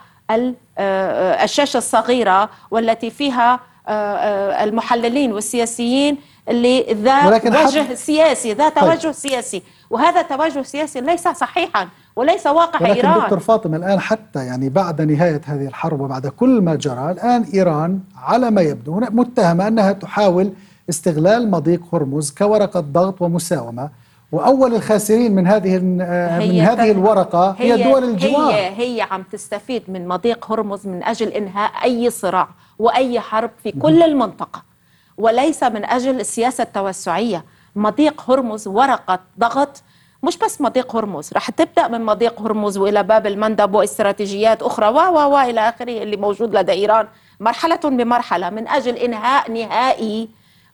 الشاشة الصغيرة والتي فيها المحللين والسياسيين اللي ذات وجه سياسي، ذات توجه طيب. سياسي، وهذا توجه سياسي ليس صحيحا وليس واقع ولكن إيران. دكتور فاطمة، الآن حتى يعني بعد نهاية هذه الحرب وبعد كل ما جرى، الآن إيران على ما يبدو متهمة أنها تحاول استغلال مضيق هرمز كورقة ضغط ومساومة، وأول الخاسرين من هذه من هذه الورقة هي, هي دول الجوار. هي هي عم تستفيد من مضيق هرمز من أجل إنهاء أي صراع وأي حرب في كل المنطقة، وليس من أجل السياسة التوسعية. مضيق هرمز ورقة ضغط، مش بس مضيق هرمز، رح تبدأ من مضيق هرمز وإلى باب المندب واستراتيجيات أخرى و و و إلى آخره اللي موجود لدى إيران مرحلة بمرحلة من أجل إنهاء نهائي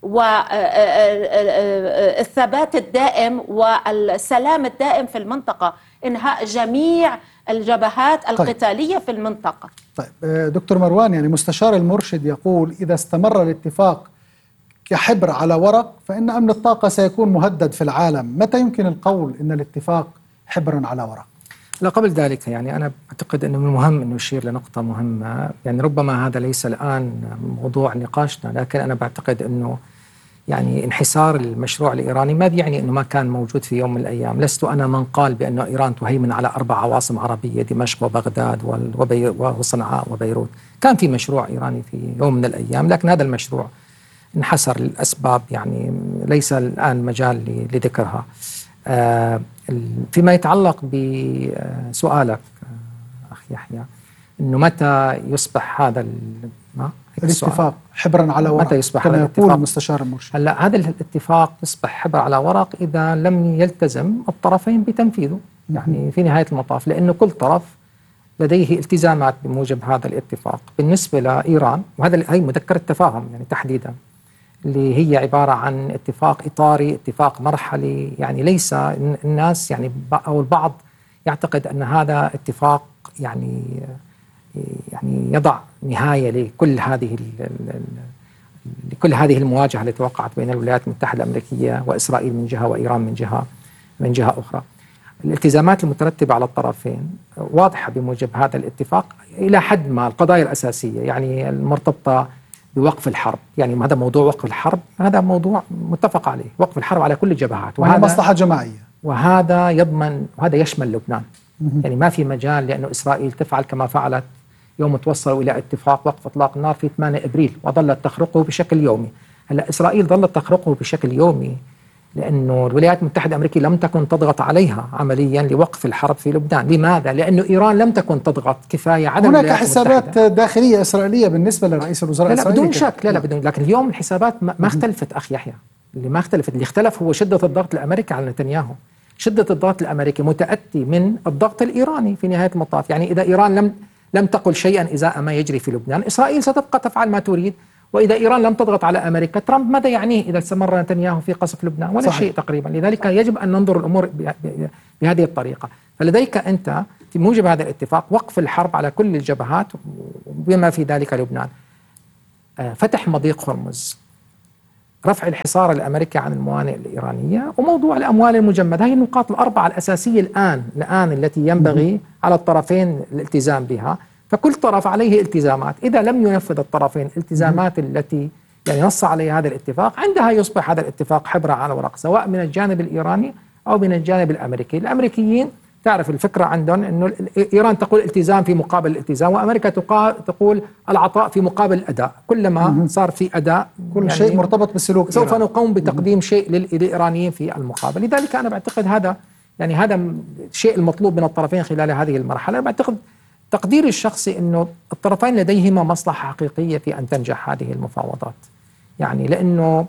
والثبات الدائم والسلام الدائم في المنطقة، إنهاء جميع الجبهات القتالية في المنطقة. طيب دكتور مروان، يعني مستشار المرشد يقول إذا استمر الاتفاق كحبر على ورق فإن أمن الطاقة سيكون مهدد في العالم. متى يمكن القول إن الاتفاق حبر على ورق؟ لا، قبل ذلك يعني أنا أعتقد أنه من المهم أن نشير لنقطة مهمة. يعني ربما هذا ليس الآن موضوع نقاشنا، لكن أنا بعتقد أنه يعني انحسار المشروع الإيراني ما يعني أنه ما كان موجود في يوم من الأيام. لست أنا من قال بأن إيران تهيمن على أربع عواصم عربية، دمشق وبغداد وصنعاء وبيروت. كان في مشروع إيراني في يوم من الأيام، لكن هذا المشروع انحسر للأسباب يعني ليس الآن مجال لذكرها. آه فيما يتعلق بسؤالك أخي يحيى أنه متى يصبح هذا الاتفاق حبرا على ورق متى يصبح كما يقول المستشار المرشد؟ هلا هذا الاتفاق يصبح حبر على ورق إذا لم يلتزم الطرفين بتنفيذه يعني في نهاية المطاف، لأنه كل طرف لديه التزامات بموجب هذا الاتفاق. بالنسبة لإيران، وهذا هي مذكرة تفاهم يعني تحديدا اللي هي عبارة عن اتفاق إطاري، اتفاق مرحلي، يعني ليس الناس يعني أو البعض يعتقد أن هذا اتفاق يعني يعني يضع نهاية لكل هذه لكل هذه المواجهة التي وقعت بين الولايات المتحدة الأمريكية وإسرائيل من جهة وإيران من جهة من جهة أخرى. الالتزامات المترتبة على الطرفين واضحة بموجب هذا الاتفاق إلى حد ما. القضايا الأساسية يعني المرتبطة بوقف الحرب، يعني هذا موضوع وقف الحرب هذا موضوع متفق عليه، وقف الحرب على كل الجبهات، وهذا مصلحة جماعية، وهذا يضمن وهذا يشمل لبنان. يعني ما في مجال لأنه إسرائيل تفعل كما فعلت يوم توصلوا إلى اتفاق وقف إطلاق النار في ثمانية أبريل وظلت تخرقه بشكل يومي. هلا إسرائيل ظلت تخرقه بشكل يومي لأنه الولايات المتحدة الأمريكية لم تكن تضغط عليها عمليا لوقف الحرب في لبنان. لماذا؟ لأنه إيران لم تكن تضغط كفاية على هناك حسابات داخلية إسرائيلية بالنسبة لرئيس الوزراء لا, لا بدون شك لا لا بدون لكن اليوم الحسابات ما, ما اختلفت أخي يحيى. اللي ما اختلفت اللي اختلف هو شدة الضغط الأمريكي على نتنياهو. شدة الضغط الأمريكي متأتي من الضغط الإيراني في نهاية المطاف. يعني إذا إيران لم لم تقل شيئا إزاء ما يجري في لبنان، إسرائيل ستبقى تفعل ما تريد وإذا إيران لم تضغط على أمريكا، ترامب ماذا يعنيه إذا استمر نتنياهو في قصف لبنان؟ ولا صحيح. شيء تقريبا. لذلك يجب أن ننظر الأمور بهذه الطريقة. فلديك أنت في موجب هذا الاتفاق وقف الحرب على كل الجبهات بما في ذلك لبنان، فتح مضيق هرمز، رفع الحصار الأمريكي عن الموانئ الإيرانية، وموضوع الأموال المجمدة. هي النقاط الأربعة الأساسية الآن الآن التي ينبغي على الطرفين الالتزام بها. فكل طرف عليه التزامات، إذا لم ينفذ الطرفين الالتزامات التي يعني نص عليها هذا الاتفاق، عندها يصبح هذا الاتفاق حبر على ورق، سواء من الجانب الإيراني أو من الجانب الأمريكي. الأمريكيين تعرف الفكرة عندهم أنه إيران تقول التزام في مقابل الالتزام، وأمريكا تقول العطاء في مقابل الأداء. كلما صار في أداء كل يعني شيء مرتبط بالسلوك سوف إيران. نقوم بتقديم شيء للإيرانيين في المقابل. لذلك أنا بعتقد هذا يعني هذا الشيء المطلوب من الطرفين خلال هذه المرحلة. أنا بعتقد تقديري الشخصي أنه الطرفين لديهما مصلحة حقيقية في أن تنجح هذه المفاوضات، يعني لأنه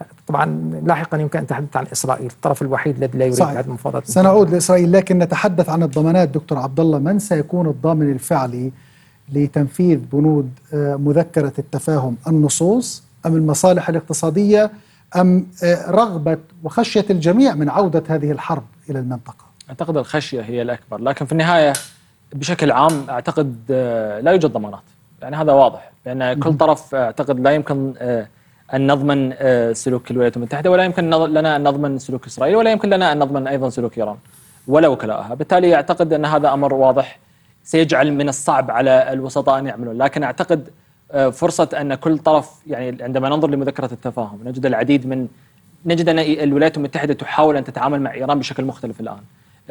طبعا لاحقا يمكن أن نتحدث عن إسرائيل، الطرف الوحيد الذي لا يريد هذه المفاوضات. سنعود لإسرائيل، لكن نتحدث عن الضمانات. دكتور عبد الله، من سيكون الضامن الفعلي لتنفيذ بنود مذكرة التفاهم؟ النصوص أم المصالح الاقتصادية أم رغبة وخشية الجميع من عودة هذه الحرب إلى المنطقة؟ أعتقد الخشية هي الأكبر، لكن في النهاية بشكل عام أعتقد لا يوجد ضمانات، يعني هذا واضح، لأن كل طرف أعتقد لا يمكن أن نضمن سلوك الولايات المتحدة، ولا يمكن لنا أن نضمن سلوك إسرائيل، ولا يمكن لنا أن نضمن أيضا سلوك إيران ولا وكلائها. بالتالي أعتقد أن هذا أمر واضح سيجعل من الصعب على الوسطاء أن يعملون. لكن أعتقد فرصة أن كل طرف، يعني عندما ننظر لمذكرة التفاهم نجد العديد من نجد أن الولايات المتحدة تحاول أن تتعامل مع إيران بشكل مختلف الآن،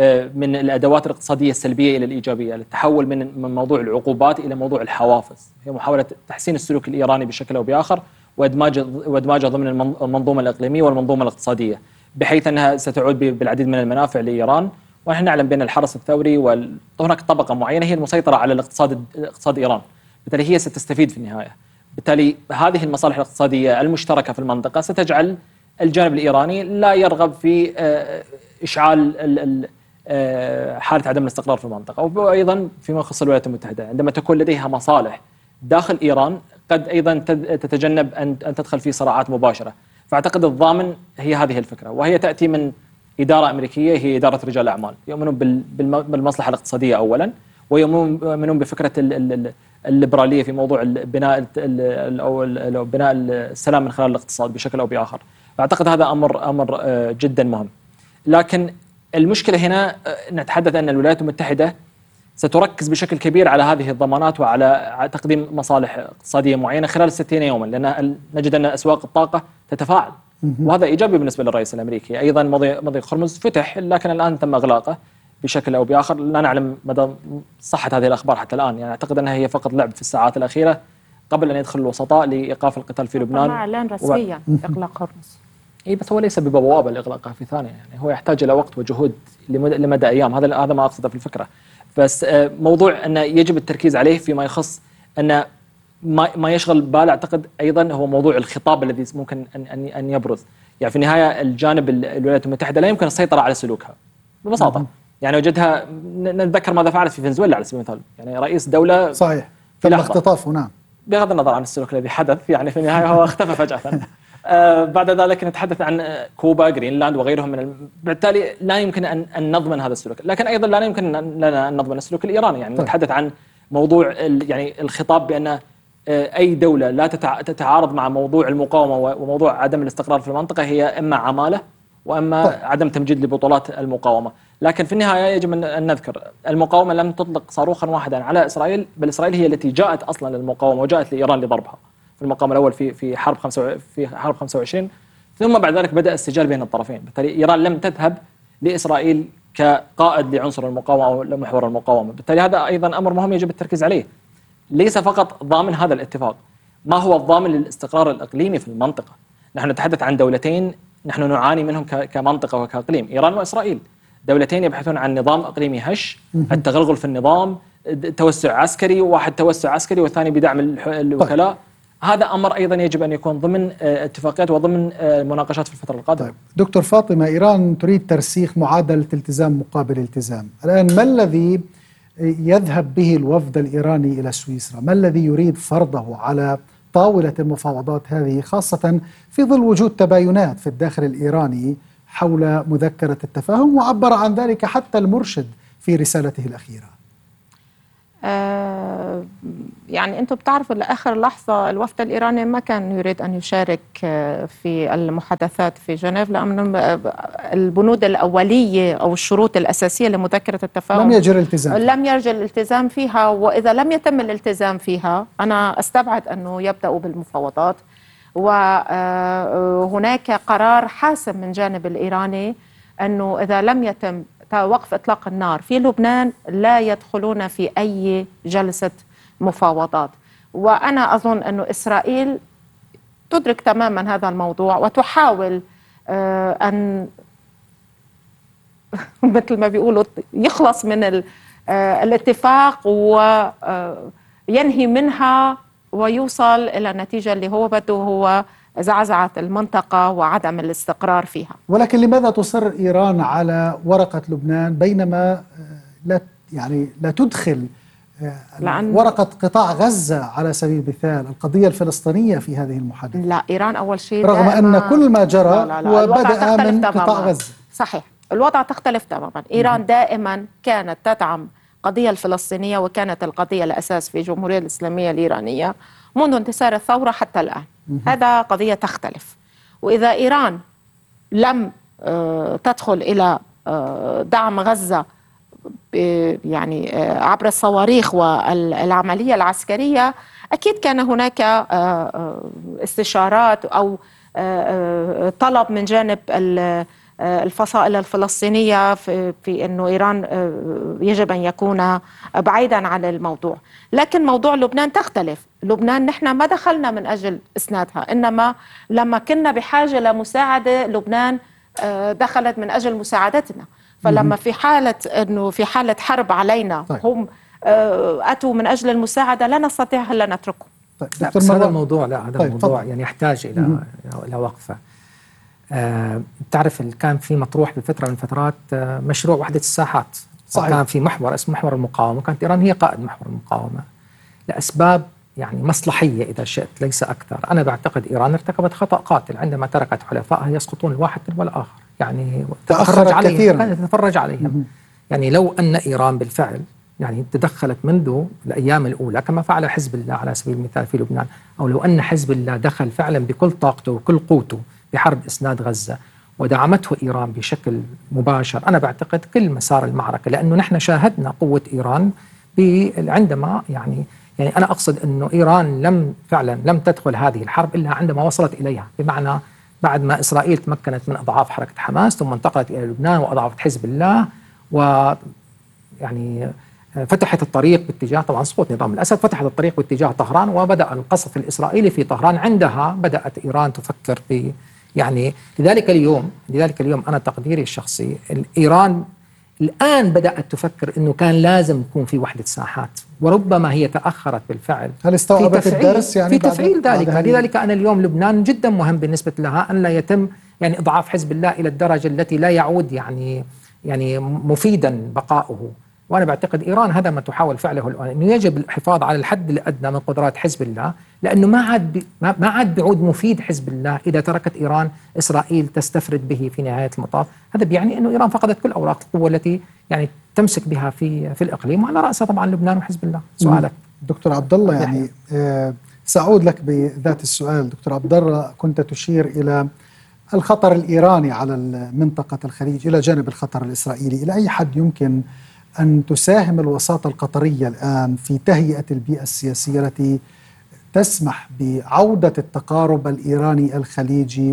من الأدوات الاقتصادية السلبية إلى الإيجابية، التحول من من موضوع العقوبات إلى موضوع الحوافز، هي محاولة تحسين السلوك الإيراني بشكل أو بآخر وإدماجه وإدماجه ضمن المنظومة الإقليمية والمنظومة الاقتصادية، بحيث أنها ستعود بالعديد من المنافع لإيران. ونحن نعلم بأن الحرس الثوري وهناك طبقة معينة هي المسيطرة على الاقتصاد اقتصاد إيران، بالتالي هي ستستفيد في النهاية. بالتالي هذه المصالح الاقتصادية المشتركة في المنطقة ستجعل الجانب الإيراني لا يرغب في إشعال حالة عدم الاستقرار في المنطقة. وأيضا فيما يخص الولايات المتحدة، عندما تكون لديها مصالح داخل إيران قد أيضا تتجنب أن تدخل في صراعات مباشرة. فأعتقد الضامن هي هذه الفكرة، وهي تأتي من إدارة أمريكية هي إدارة رجال أعمال يؤمنون بالمصلحة الاقتصادية أولا، ويؤمنون بفكرة الليبرالية في موضوع بناء أو بناء السلام من خلال الاقتصاد بشكل أو بآخر. فأعتقد هذا أمر أمر جدا مهم. لكن المشكلة هنا نتحدث أن الولايات المتحدة ستركز بشكل كبير على هذه الضمانات وعلى تقديم مصالح اقتصادية معينة خلال ستين يوما، لأن نجد أن أسواق الطاقة تتفاعل، وهذا إيجابي بالنسبة للرئيس الأمريكي. أيضا مضيق هرمز فتح، لكن الآن تم إغلاقه بشكل أو بآخر، لا نعلم مدى صحة هذه الأخبار حتى الآن. يعني أعتقد أنها هي فقط لعب في الساعات الأخيرة قبل أن يدخل الوسطاء لإيقاف القتال في لبنان. إعلان رسميا إغلاق هرمز. اي بس هو ليس ببوابه لاغلاقها في ثانيه، يعني هو يحتاج الى وقت وجهود لمدى ايام، هذا هذا ما اقصده في الفكره. بس موضوع ان يجب التركيز عليه فيما يخص ان ما ما يشغل بال، اعتقد ايضا هو موضوع الخطاب الذي ممكن ان ان ان يبرز. يعني في النهايه الجانب الولايات المتحده لا يمكن السيطره على سلوكها ببساطه، يعني وجدها نتذكر ماذا فعلت في فنزويلا على سبيل المثال، يعني رئيس دوله صحيح تم اختطافه. نعم، بغض النظر عن السلوك الذي حدث، يعني في النهايه هو اختفى فجاه. آه بعد ذلك نتحدث عن كوبا، جرينلاند وغيرهم من ال... بالتالي لا يمكن أن, أن نضمن هذا السلوك، لكن أيضا لا يمكن لنا أن نضمن السلوك الإيراني. يعني طيب. نتحدث عن موضوع ال... يعني الخطاب بأن آه أي دولة لا تتع... تتعارض مع موضوع المقاومة وموضوع عدم الاستقرار في المنطقة هي إما عمالة وإما طيب. عدم تمجيد لبطولات المقاومة. لكن في النهاية يجب أن نذكر المقاومة لم تطلق صاروخا واحدا على إسرائيل، بل إسرائيل هي التي جاءت أصلا للمقاومة وجاءت لإيران لضربها في المقام الأول في في حرب خمسة في حرب خمسة وعشرين، ثم بعد ذلك بدأ السجال بين الطرفين. بالتالي إيران لم تذهب لإسرائيل كقائد لعنصر المقاومة أو لمحور المقاومة. بالتالي هذا أيضا أمر مهم يجب التركيز عليه. ليس فقط ضامن هذا الاتفاق، ما هو الضامن للاستقرار الإقليمي في المنطقة؟ نحن نتحدث عن دولتين نحن نعاني منهم كمنطقة وكإقليم، إيران وإسرائيل، دولتين يبحثون عن نظام إقليمي هش، التغلغل في النظام، توسع عسكري، واحد توسع عسكري والثاني بدعم الوكلاء. هذا أمر أيضا يجب أن يكون ضمن اتفاقيات وضمن مناقشات في الفترة القادمة. طيب. دكتور فاطمة، إيران تريد ترسيخ معادلة التزام مقابل التزام. الآن ما الذي يذهب به الوفد الإيراني إلى سويسرا؟ ما الذي يريد فرضه على طاولة المفاوضات هذه، خاصة في ظل وجود تباينات في الداخل الإيراني حول مذكرة التفاهم، وعبر عن ذلك حتى المرشد في رسالته الأخيرة؟ آه يعني أنتم بتعرفوا لآخر لحظة الوفد الإيراني ما كان يريد أن يشارك في المحادثات في جنيف، لأن البنود الأولية أو الشروط الأساسية لمذكرة التفاهم لم يجري الالتزام لم يجري الالتزام فيها. وإذا لم يتم الالتزام فيها أنا أستبعد أنه يبدأوا بالمفاوضات. وهناك قرار حاسم من جانب الإيراني أنه إذا لم يتم وقف إطلاق النار في لبنان لا يدخلون في أي جلسة مفاوضات. وأنا أظن أنه إسرائيل تدرك تماما هذا الموضوع وتحاول أن مثل ما بيقولوا يخلص من الاتفاق وينهي منها ويوصل إلى النتيجة اللي هو بده، هو زعزعة المنطقة وعدم الاستقرار فيها. ولكن لماذا تصر إيران على ورقة لبنان بينما لا يعني لا تدخل ورقة قطاع غزة على سبيل المثال، القضية الفلسطينية في هذه المحادثة؟ لا، إيران أول شيء رغم أن كل ما جرى لا لا لا وبدأ من قطاع غزة. صحيح، الوضع تختلف تماما. إيران دائما كانت تدعم القضية الفلسطينية، وكانت القضية الأساس في الجمهورية الإسلامية الإيرانية منذ انتصار الثورة حتى الآن. هذا قضية تختلف. وإذا إيران لم تدخل إلى دعم غزة يعني عبر الصواريخ والعملية العسكرية، أكيد كان هناك استشارات أو طلب من جانب الفصائل الفلسطينية في, في أنه إيران يجب أن يكون بعيدا عن الموضوع. لكن موضوع لبنان تختلف. لبنان نحن ما دخلنا من أجل إسنادها، إنما لما كنا بحاجة لمساعدة لبنان دخلت من أجل مساعدتنا. فلما في حالة أنه في حالة حرب علينا طيب. هم أتوا من أجل المساعدة، لا نستطيع هلا نتركهم. طيب. لا بس هذا الموضوع لا هذا طيب. الموضوع يعني يحتاج إلى إلى وقفة. آه، تعرف كان في مطروح بفترة من الفترات آه، مشروع وحدة الساحات. صحيح. كان في محور اسمه محور المقاومة، وكانت إيران هي قائد محور المقاومة لأسباب يعني مصلحية إذا شئت ليس أكثر. أنا بعتقد إيران ارتكبت خطأ قاتل عندما تركت حلفائها يسقطون الواحد تلو الآخر، يعني تأخرت عليهم كثيرا تتفرج عليهم. يعني لو أن إيران بالفعل يعني تدخلت منذ الأيام الأولى كما فعل حزب الله على سبيل المثال في لبنان، أو لو أن حزب الله دخل فعلا بكل طاقته وكل قوته بحرب إسناد غزة ودعمته إيران بشكل مباشر، أنا بعتقد كل مسار المعركة، لأنه نحن شاهدنا قوة إيران عندما يعني يعني أنا أقصد أنه إيران لم فعلا لم تدخل هذه الحرب إلا عندما وصلت إليها، بمعنى بعد ما إسرائيل تمكنت من إضعاف حركة حماس ثم انتقلت إلى لبنان وأضعفت حزب الله، و يعني فتحت الطريق باتجاه طبعا سقوط نظام الأسد، فتحت الطريق باتجاه طهران وبدأ القصف الإسرائيلي في طهران. عندها بدأت إيران تفكر في يعني لذلك اليوم لذلك اليوم أنا تقديري الشخصي إيران الآن بدأت تفكر أنه كان لازم يكون في وحدة ساحات، وربما هي تأخرت بالفعل. هل استوعبت الدرس يعني في تفعيل ذلك؟ لذلك أنا اليوم لبنان جدا مهم بالنسبة لها أن لا يتم يعني إضعاف حزب الله إلى الدرجة التي لا يعود يعني يعني مفيدا بقاؤه. وأنا بعتقد إيران هذا ما تحاول فعله الآن، أنه يجب الحفاظ على الحد الأدنى من قدرات حزب الله، لأنه ما عاد ما عاد بيعود مفيد حزب الله إذا تركت إيران إسرائيل تستفرد به في نهاية المطاف. هذا بيعني أنه إيران فقدت كل أوراق القوة التي يعني تمسك بها في في الإقليم، وعلى رأسها طبعا لبنان وحزب الله. سؤالك دكتور عبد الله، يعني آه سأعود لك بذات السؤال. دكتور عبد الله، كنت تشير إلى الخطر الإيراني على منطقة الخليج إلى جانب الخطر الإسرائيلي. إلى أي حد يمكن أن تساهم الوساطة القطرية الآن في تهيئة البيئة السياسية التي تسمح بعودة التقارب الإيراني الخليجي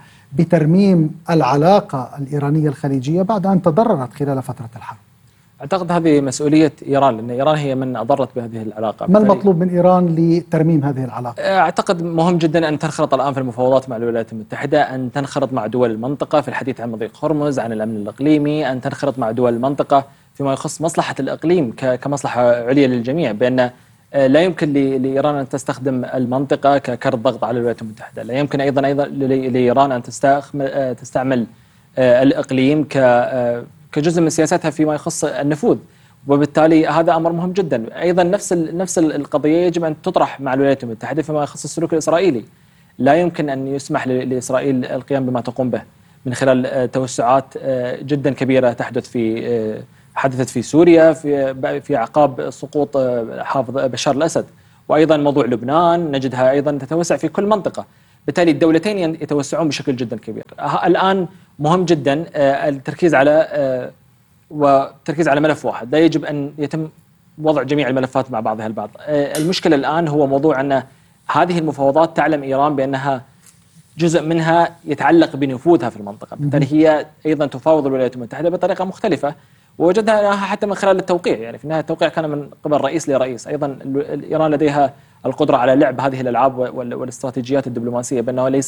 وبترميم العلاقة الإيرانية الخليجية بعد أن تضررت خلال فترة الحرب؟ أعتقد هذه مسؤولية إيران، لأن إيران هي من أضرت بهذه العلاقة. ما المطلوب من إيران لترميم هذه العلاقة؟ أعتقد مهم جدا أن تنخرط الآن في المفاوضات مع الولايات المتحدة، أن تنخرط مع دول المنطقة في الحديث عن مضيق هرمز، عن الأمن الإقليمي، أن تنخرط مع دول المنطقة فيما يخص مصلحة الإقليم كمصلحة عليا للجميع، بأن لا يمكن لإيران أن تستخدم المنطقة ككرة ضغط على الولايات المتحدة. لا يمكن أيضا أيضا لإيران أن تستعمل الإقليم كجزء من سياستها فيما يخص النفوذ. وبالتالي هذا امر مهم جدا. ايضا نفس نفس القضيه يجب ان تطرح مع الولايات المتحده فيما يخص السلوك الاسرائيلي. لا يمكن ان يسمح لاسرائيل القيام بما تقوم به من خلال توسعات جدا كبيره تحدث في حدثت في سوريا في في اعقاب سقوط حافظ بشار الاسد، وايضا موضوع لبنان نجدها ايضا تتوسع في كل منطقه. بالتالي الدولتين يتوسعون بشكل جدا كبير. الان مهم جدا التركيز على والتركيز على ملف واحد، لا يجب أن يتم وضع جميع الملفات مع بعضها البعض. المشكلة الآن هو موضوع أن هذه المفاوضات تعلم إيران بأنها جزء منها يتعلق بنفوذها في المنطقة، بالتالي هي أيضا تفاوض الولايات المتحدة بطريقة مختلفة، ووجدها حتى من خلال التوقيع. يعني في النهاية التوقيع كان من قبل رئيس لرئيس. أيضا إيران لديها القدرة على لعب هذه الألعاب والاستراتيجيات الدبلوماسية، بأنه ليس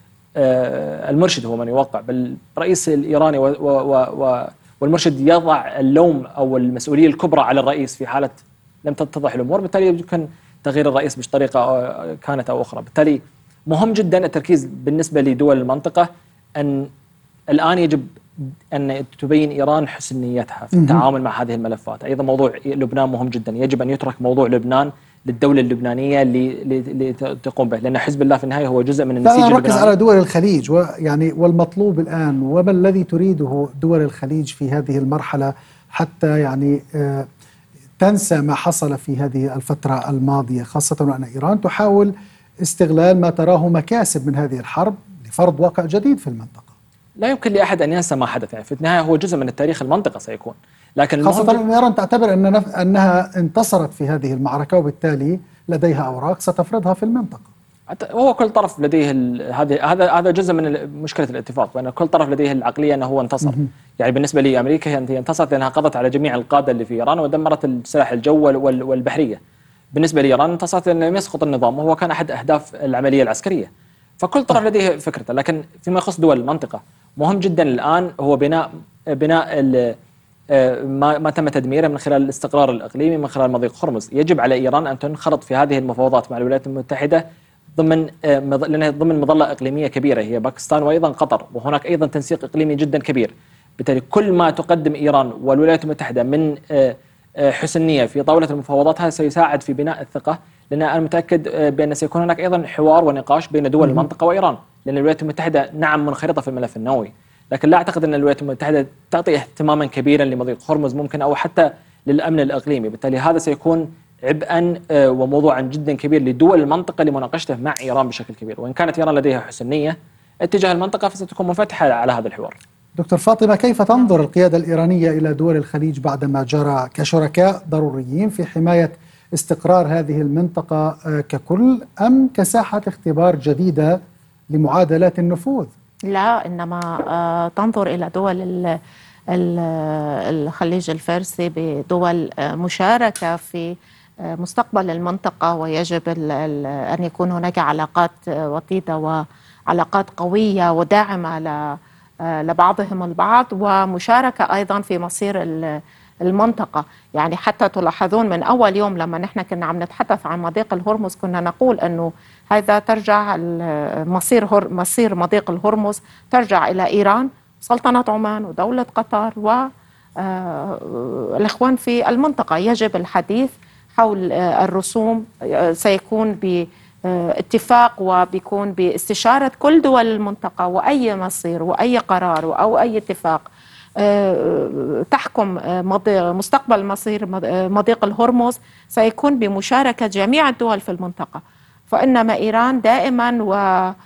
المرشد هو من يوقع، بل الرئيس الإيراني و, و, و والمرشد يضع اللوم أو المسؤولية الكبرى على الرئيس في حالة لم تتضح الأمور. بالتالي يمكن تغيير الرئيس بطريقة كانت أو أخرى. بالتالي مهم جدا التركيز بالنسبة لدول المنطقة أن الآن يجب أن تبين إيران حسن نيتها في التعامل مع هذه الملفات. أيضا موضوع لبنان مهم جدا، يجب أن يترك موضوع لبنان للدولة اللبنانية اللي تقوم به، لأن حزب الله في النهاية هو جزء من النسيج اللبناني. نركز على دول الخليج ويعني والمطلوب الآن، وما الذي تريده دول الخليج في هذه المرحلة حتى يعني آه تنسى ما حصل في هذه الفترة الماضية، خاصة وأن إيران تحاول استغلال ما تراه مكاسب من هذه الحرب لفرض واقع جديد في المنطقة. لا يمكن لأحد أن ينسى ما حدث، يعني في النهاية هو جزء من التاريخ المنطقة سيكون، لكن خاصة أن إيران تعتبر أن نف... أنها انتصرت في هذه المعركة، وبالتالي لديها أوراق ستفرضها في المنطقة. هو كل طرف لديه هذا هذا هذا جزء من مشكلة الاتفاق، وأن كل طرف لديه العقلية أنه هو انتصر. يعني بالنسبة لأمريكا هي انتصرت لأنها قضت على جميع القادة اللي في إيران ودمرت السلاح الجو والبحرية. بالنسبة لإيران انتصرت لأنه لم يسقط النظام، وهو كان أحد أهداف العملية العسكرية. فكل طرف لديه فكرته. لكن فيما يخص دول المنطقة مهم جدا الآن هو بناء بناء ما ما تم تدميره من خلال الاستقرار الإقليمي من خلال مضيق هرمز. يجب على إيران أن تنخرط في هذه المفاوضات مع الولايات المتحدة ضمن لأنها ضمن مظلة إقليمية كبيرة هي باكستان وأيضا قطر، وهناك أيضا تنسيق إقليمي جدا كبير. بالتالي كل ما تقدم إيران والولايات المتحدة من حسن نية في طاولة المفاوضات هذا سيساعد في بناء الثقة، لأن أنا متأكد بأن سيكون هناك أيضا حوار ونقاش بين دول المنطقة وإيران، لأن الولايات المتحدة نعم منخرطة في الملف النووي، لكن لا أعتقد أن الولايات المتحدة تعطي اهتماما كبيرا لمضيق هرمز ممكن أو حتى للأمن الإقليمي. بالتالي هذا سيكون عبئا وموضوعا جدا كبير لدول المنطقة لمناقشته مع إيران بشكل كبير. وإن كانت إيران لديها حسن نية اتجاه المنطقة فستكون منفتحة على هذا الحوار. دكتور فاطمة، كيف تنظر القيادة الإيرانية إلى دول الخليج بعدما جرى كشركاء ضروريين في حماية استقرار هذه المنطقة ككل، أم كساحة اختبار جديدة لمعادلات النفوذ؟ لا، إنما تنظر إلى دول الخليج الفارسي بدول مشاركة في مستقبل المنطقة، ويجب أن يكون هناك علاقات وطيدة وعلاقات قوية وداعمة لبعضهم البعض، ومشاركة أيضا في مصير المنطقة. يعني حتى تلاحظون من أول يوم لما نحن كنا عم نتحدث عن مضيق الهرمز كنا نقول أنه هذا ترجع مصير مصير مضيق الهرمز ترجع إلى إيران، سلطنة عمان ودولة قطر والإخوان في المنطقة. يجب الحديث حول الرسوم، سيكون باتفاق وبيكون باستشارة كل دول المنطقة، وأي مصير وأي قرار أو أي اتفاق تحكم مستقبل مصير مضيق الهرمز سيكون بمشاركة جميع الدول في المنطقة. فإنما إيران دائما و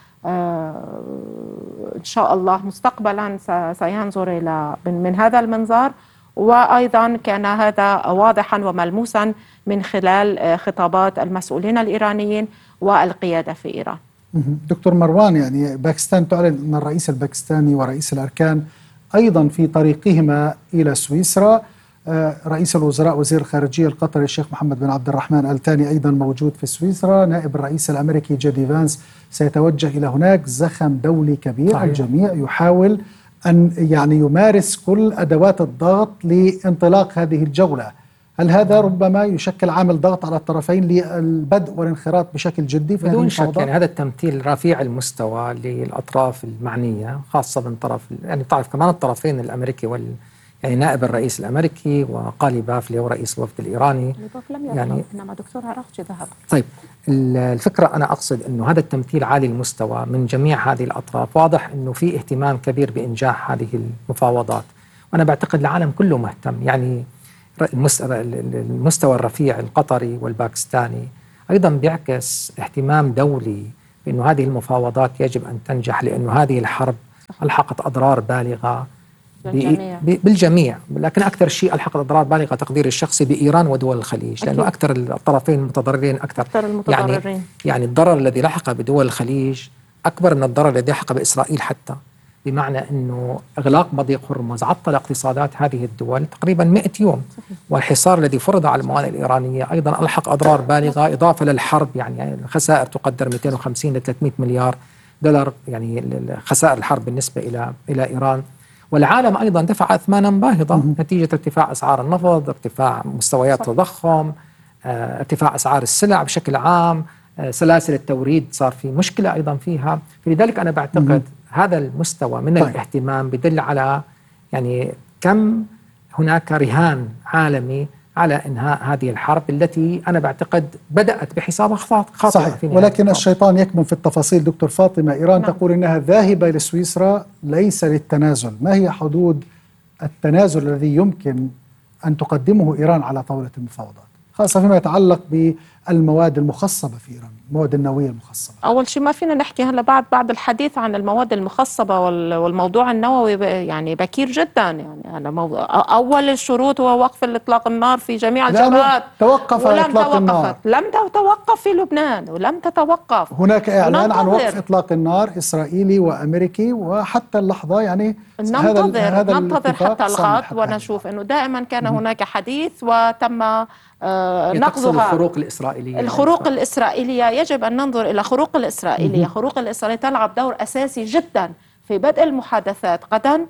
إن شاء الله مستقبلا سينظر إلى من هذا المنظار، وأيضا كان هذا واضحا وملموسا من خلال خطابات المسؤولين الإيرانيين والقيادة في إيران. دكتور مروان، يعني باكستان تعلن أن الرئيس الباكستاني ورئيس الأركان أيضا في طريقهما إلى سويسرا. رئيس الوزراء وزير الخارجية القطري الشيخ محمد بن عبد الرحمن آل ثاني أيضا موجود في سويسرا. نائب الرئيس الأمريكي جي دي فانس سيتوجه إلى هناك. زخم دولي كبير. صحيح. الجميع يحاول أن يعني يمارس كل أدوات الضغط لانطلاق هذه الجولة. هل هذا ربما يشكل عامل ضغط على الطرفين للبدء والانخراط بشكل جدي في بدون شك؟ يعني هذا التمثيل رفيع المستوى للأطراف المعنية، خاصة من طرف يعني تعرف كمان الطرفين الأمريكي يعني نائب الرئيس الأمريكي وقالي باف اللي هو رئيس الوفد الإيراني. لم يذهب، يعني إنما دكتور عراقجي ذهب. طيب الفكرة أنا أقصد أنه هذا التمثيل عالي المستوى من جميع هذه الأطراف، واضح أنه في اهتمام كبير بإنجاح هذه المفاوضات، وأنا بعتقد العالم كله مهتم. يعني المستوى الرفيع القطري والباكستاني أيضا بيعكس اهتمام دولي بأنه هذه المفاوضات يجب أن تنجح، لأنه هذه الحرب ألحقت أضرار بالغة بالجميع. بالجميع، لكن أكثر شيء ألحقت أضرار بالغة تقديري الشخصي بإيران ودول الخليج، لأنه أكيد. أكثر الطرفين المتضررين أكثر, أكثر المتضررين. يعني, يعني الضرر الذي لحق بدول الخليج أكبر من الضرر الذي لحق بإسرائيل، حتى بمعنى أنه إغلاق مضيق هرمز عطل اقتصادات هذه الدول تقريبا مئة يوم، والحصار الذي فرض على الموانئ الإيرانية أيضا ألحق أضرار بالغة، إضافة للحرب. يعني الخسائر تقدر مئتين وخمسين إلى ثلاثمئة مليار دولار، يعني خسائر الحرب بالنسبة إلى إلى إيران. والعالم أيضا دفع أثمانا باهظة نتيجة ارتفاع أسعار النفط، ارتفاع مستويات التضخم، اه ارتفاع أسعار السلع بشكل عام، اه سلاسل التوريد صار في مشكلة أيضا فيها. فلذلك أنا بعتقد مم. هذا المستوى من طيب. الاهتمام بدل على يعني كم هناك رهان عالمي على إنهاء هذه الحرب التي أنا بعتقد بدأت بحساب خاطئ. صحيح، ولكن الشيطان يكمن في التفاصيل. دكتور فاطمة، إيران نعم. تقول إنها ذاهبة لسويسرا ليس للتنازل. ما هي حدود التنازل الذي يمكن أن تقدمه إيران على طاولة المفاوضات، خاصة فيما يتعلق بالمواد المخصبة في إيران، المواد النووية المخصبة؟ أول شيء ما فينا نحكي هلا بعد بعد الحديث عن المواد المخصبة والموضوع النووي يعني بكير جدا. يعني أنا موضوع أول الشروط هو وقف الإطلاق النار في جميع الجبهات. توقف إطلاق النار، لم تتوقف في لبنان ولم تتوقف. هناك إعلان عن وقف إطلاق النار إسرائيلي وأمريكي، وحتى اللحظة يعني ننتظر هذا ننتظر حتى الغد، ونشوف أنه دائما كان هناك حديث وتم آه نقضها. الخروق الإسرائيلية الخروق الإسرائيلية يجب أن ننظر إلى خروق الإسرائيلية. خروق الإسرائيلية تلعب دور أساسي جدا في بدء المحادثات غدا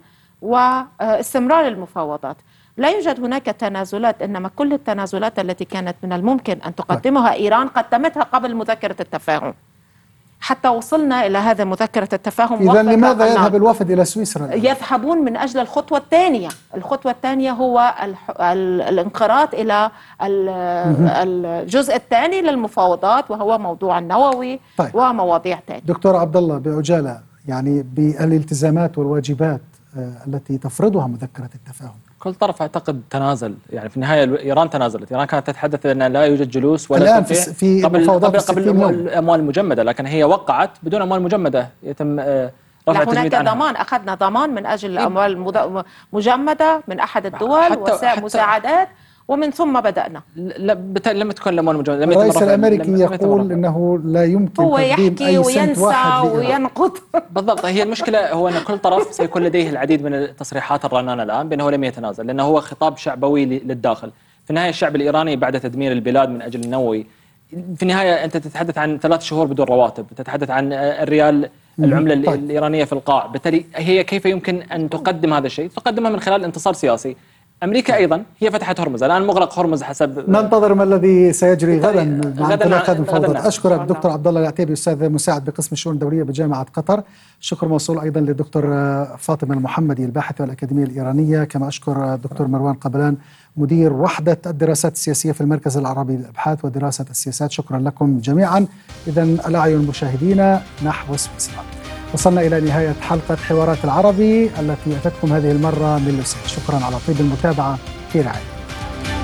واستمرار المفاوضات. لا يوجد هناك تنازلات، إنما كل التنازلات التي كانت من الممكن أن تقدمها إيران قدمتها قبل مذكرة التفاهم، حتى وصلنا إلى هذا مذكرة التفاهم. إذا لماذا يذهب الوفد إلى سويسرا؟ يذهبون من أجل الخطوة الثانية. الخطوة الثانية هو الانقراض إلى الجزء الثاني للمفاوضات، وهو موضوع النووي. طيب. ومواضيع ثانية. دكتور عبد الله، بعجالة، يعني بالالتزامات والواجبات التي تفرضها مذكرة التفاهم، كل طرف اعتقد تنازل. يعني في النهايه ايران تنازلت، ايران كانت تتحدث ان لا يوجد جلوس ولا الان في قبل قبل, قبل الاموال المجمده، لكن هي وقعت بدون اموال مجمده يتم رفع التجميد عنها. هناك ضمان، اخذنا ضمان من اجل الاموال المجمده من احد الدول ومساعدات، ومن ثم بدأنا. لم تكن الأموال مجمدة. الرئيس الأمريكي يقول أنه لا يمكن هو يحكي وينسى وينقض. بالضبط، هي المشكلة هو أن كل طرف سيكون لديه العديد من التصريحات الرنانة الآن بأنه لم يتنازل، لأنه هو خطاب شعبوي للداخل. في النهاية الشعب الإيراني بعد تدمير البلاد من أجل النووي، في النهاية أنت تتحدث عن ثلاث شهور بدون رواتب، تتحدث عن الريال العملة طيب. الإيرانية في القاع. بالتالي هي كيف يمكن أن تقدم هذا الشيء؟ تقدمها من خلال انتصار سياسي. أمريكا أيضا هي فتحت هرمز، الآن مغلق هرمز حسب. ننتظر ما الذي سيجري غدا مع انطلاق هذه المفاوضات. أشكرك دكتور عبد الله العتيبي، أستاذ مساعد بقسم الشؤون الدولية بجامعة قطر. شكر موصول أيضا للدكتور فاطمة المحمدي الباحثة والأكاديمية الإيرانية، كما أشكر الدكتور مروان قبلان مدير وحدة الدراسات السياسية في المركز العربي للأبحاث ودراسة السياسات. شكرا لكم جميعا. إذا الأعين المشاهدين نحو سويسرا. وصلنا إلى نهاية حلقة حوارات العربي التي أتتكم هذه المرة من لوسيل. شكرا على طيب المتابعة، في رعاية.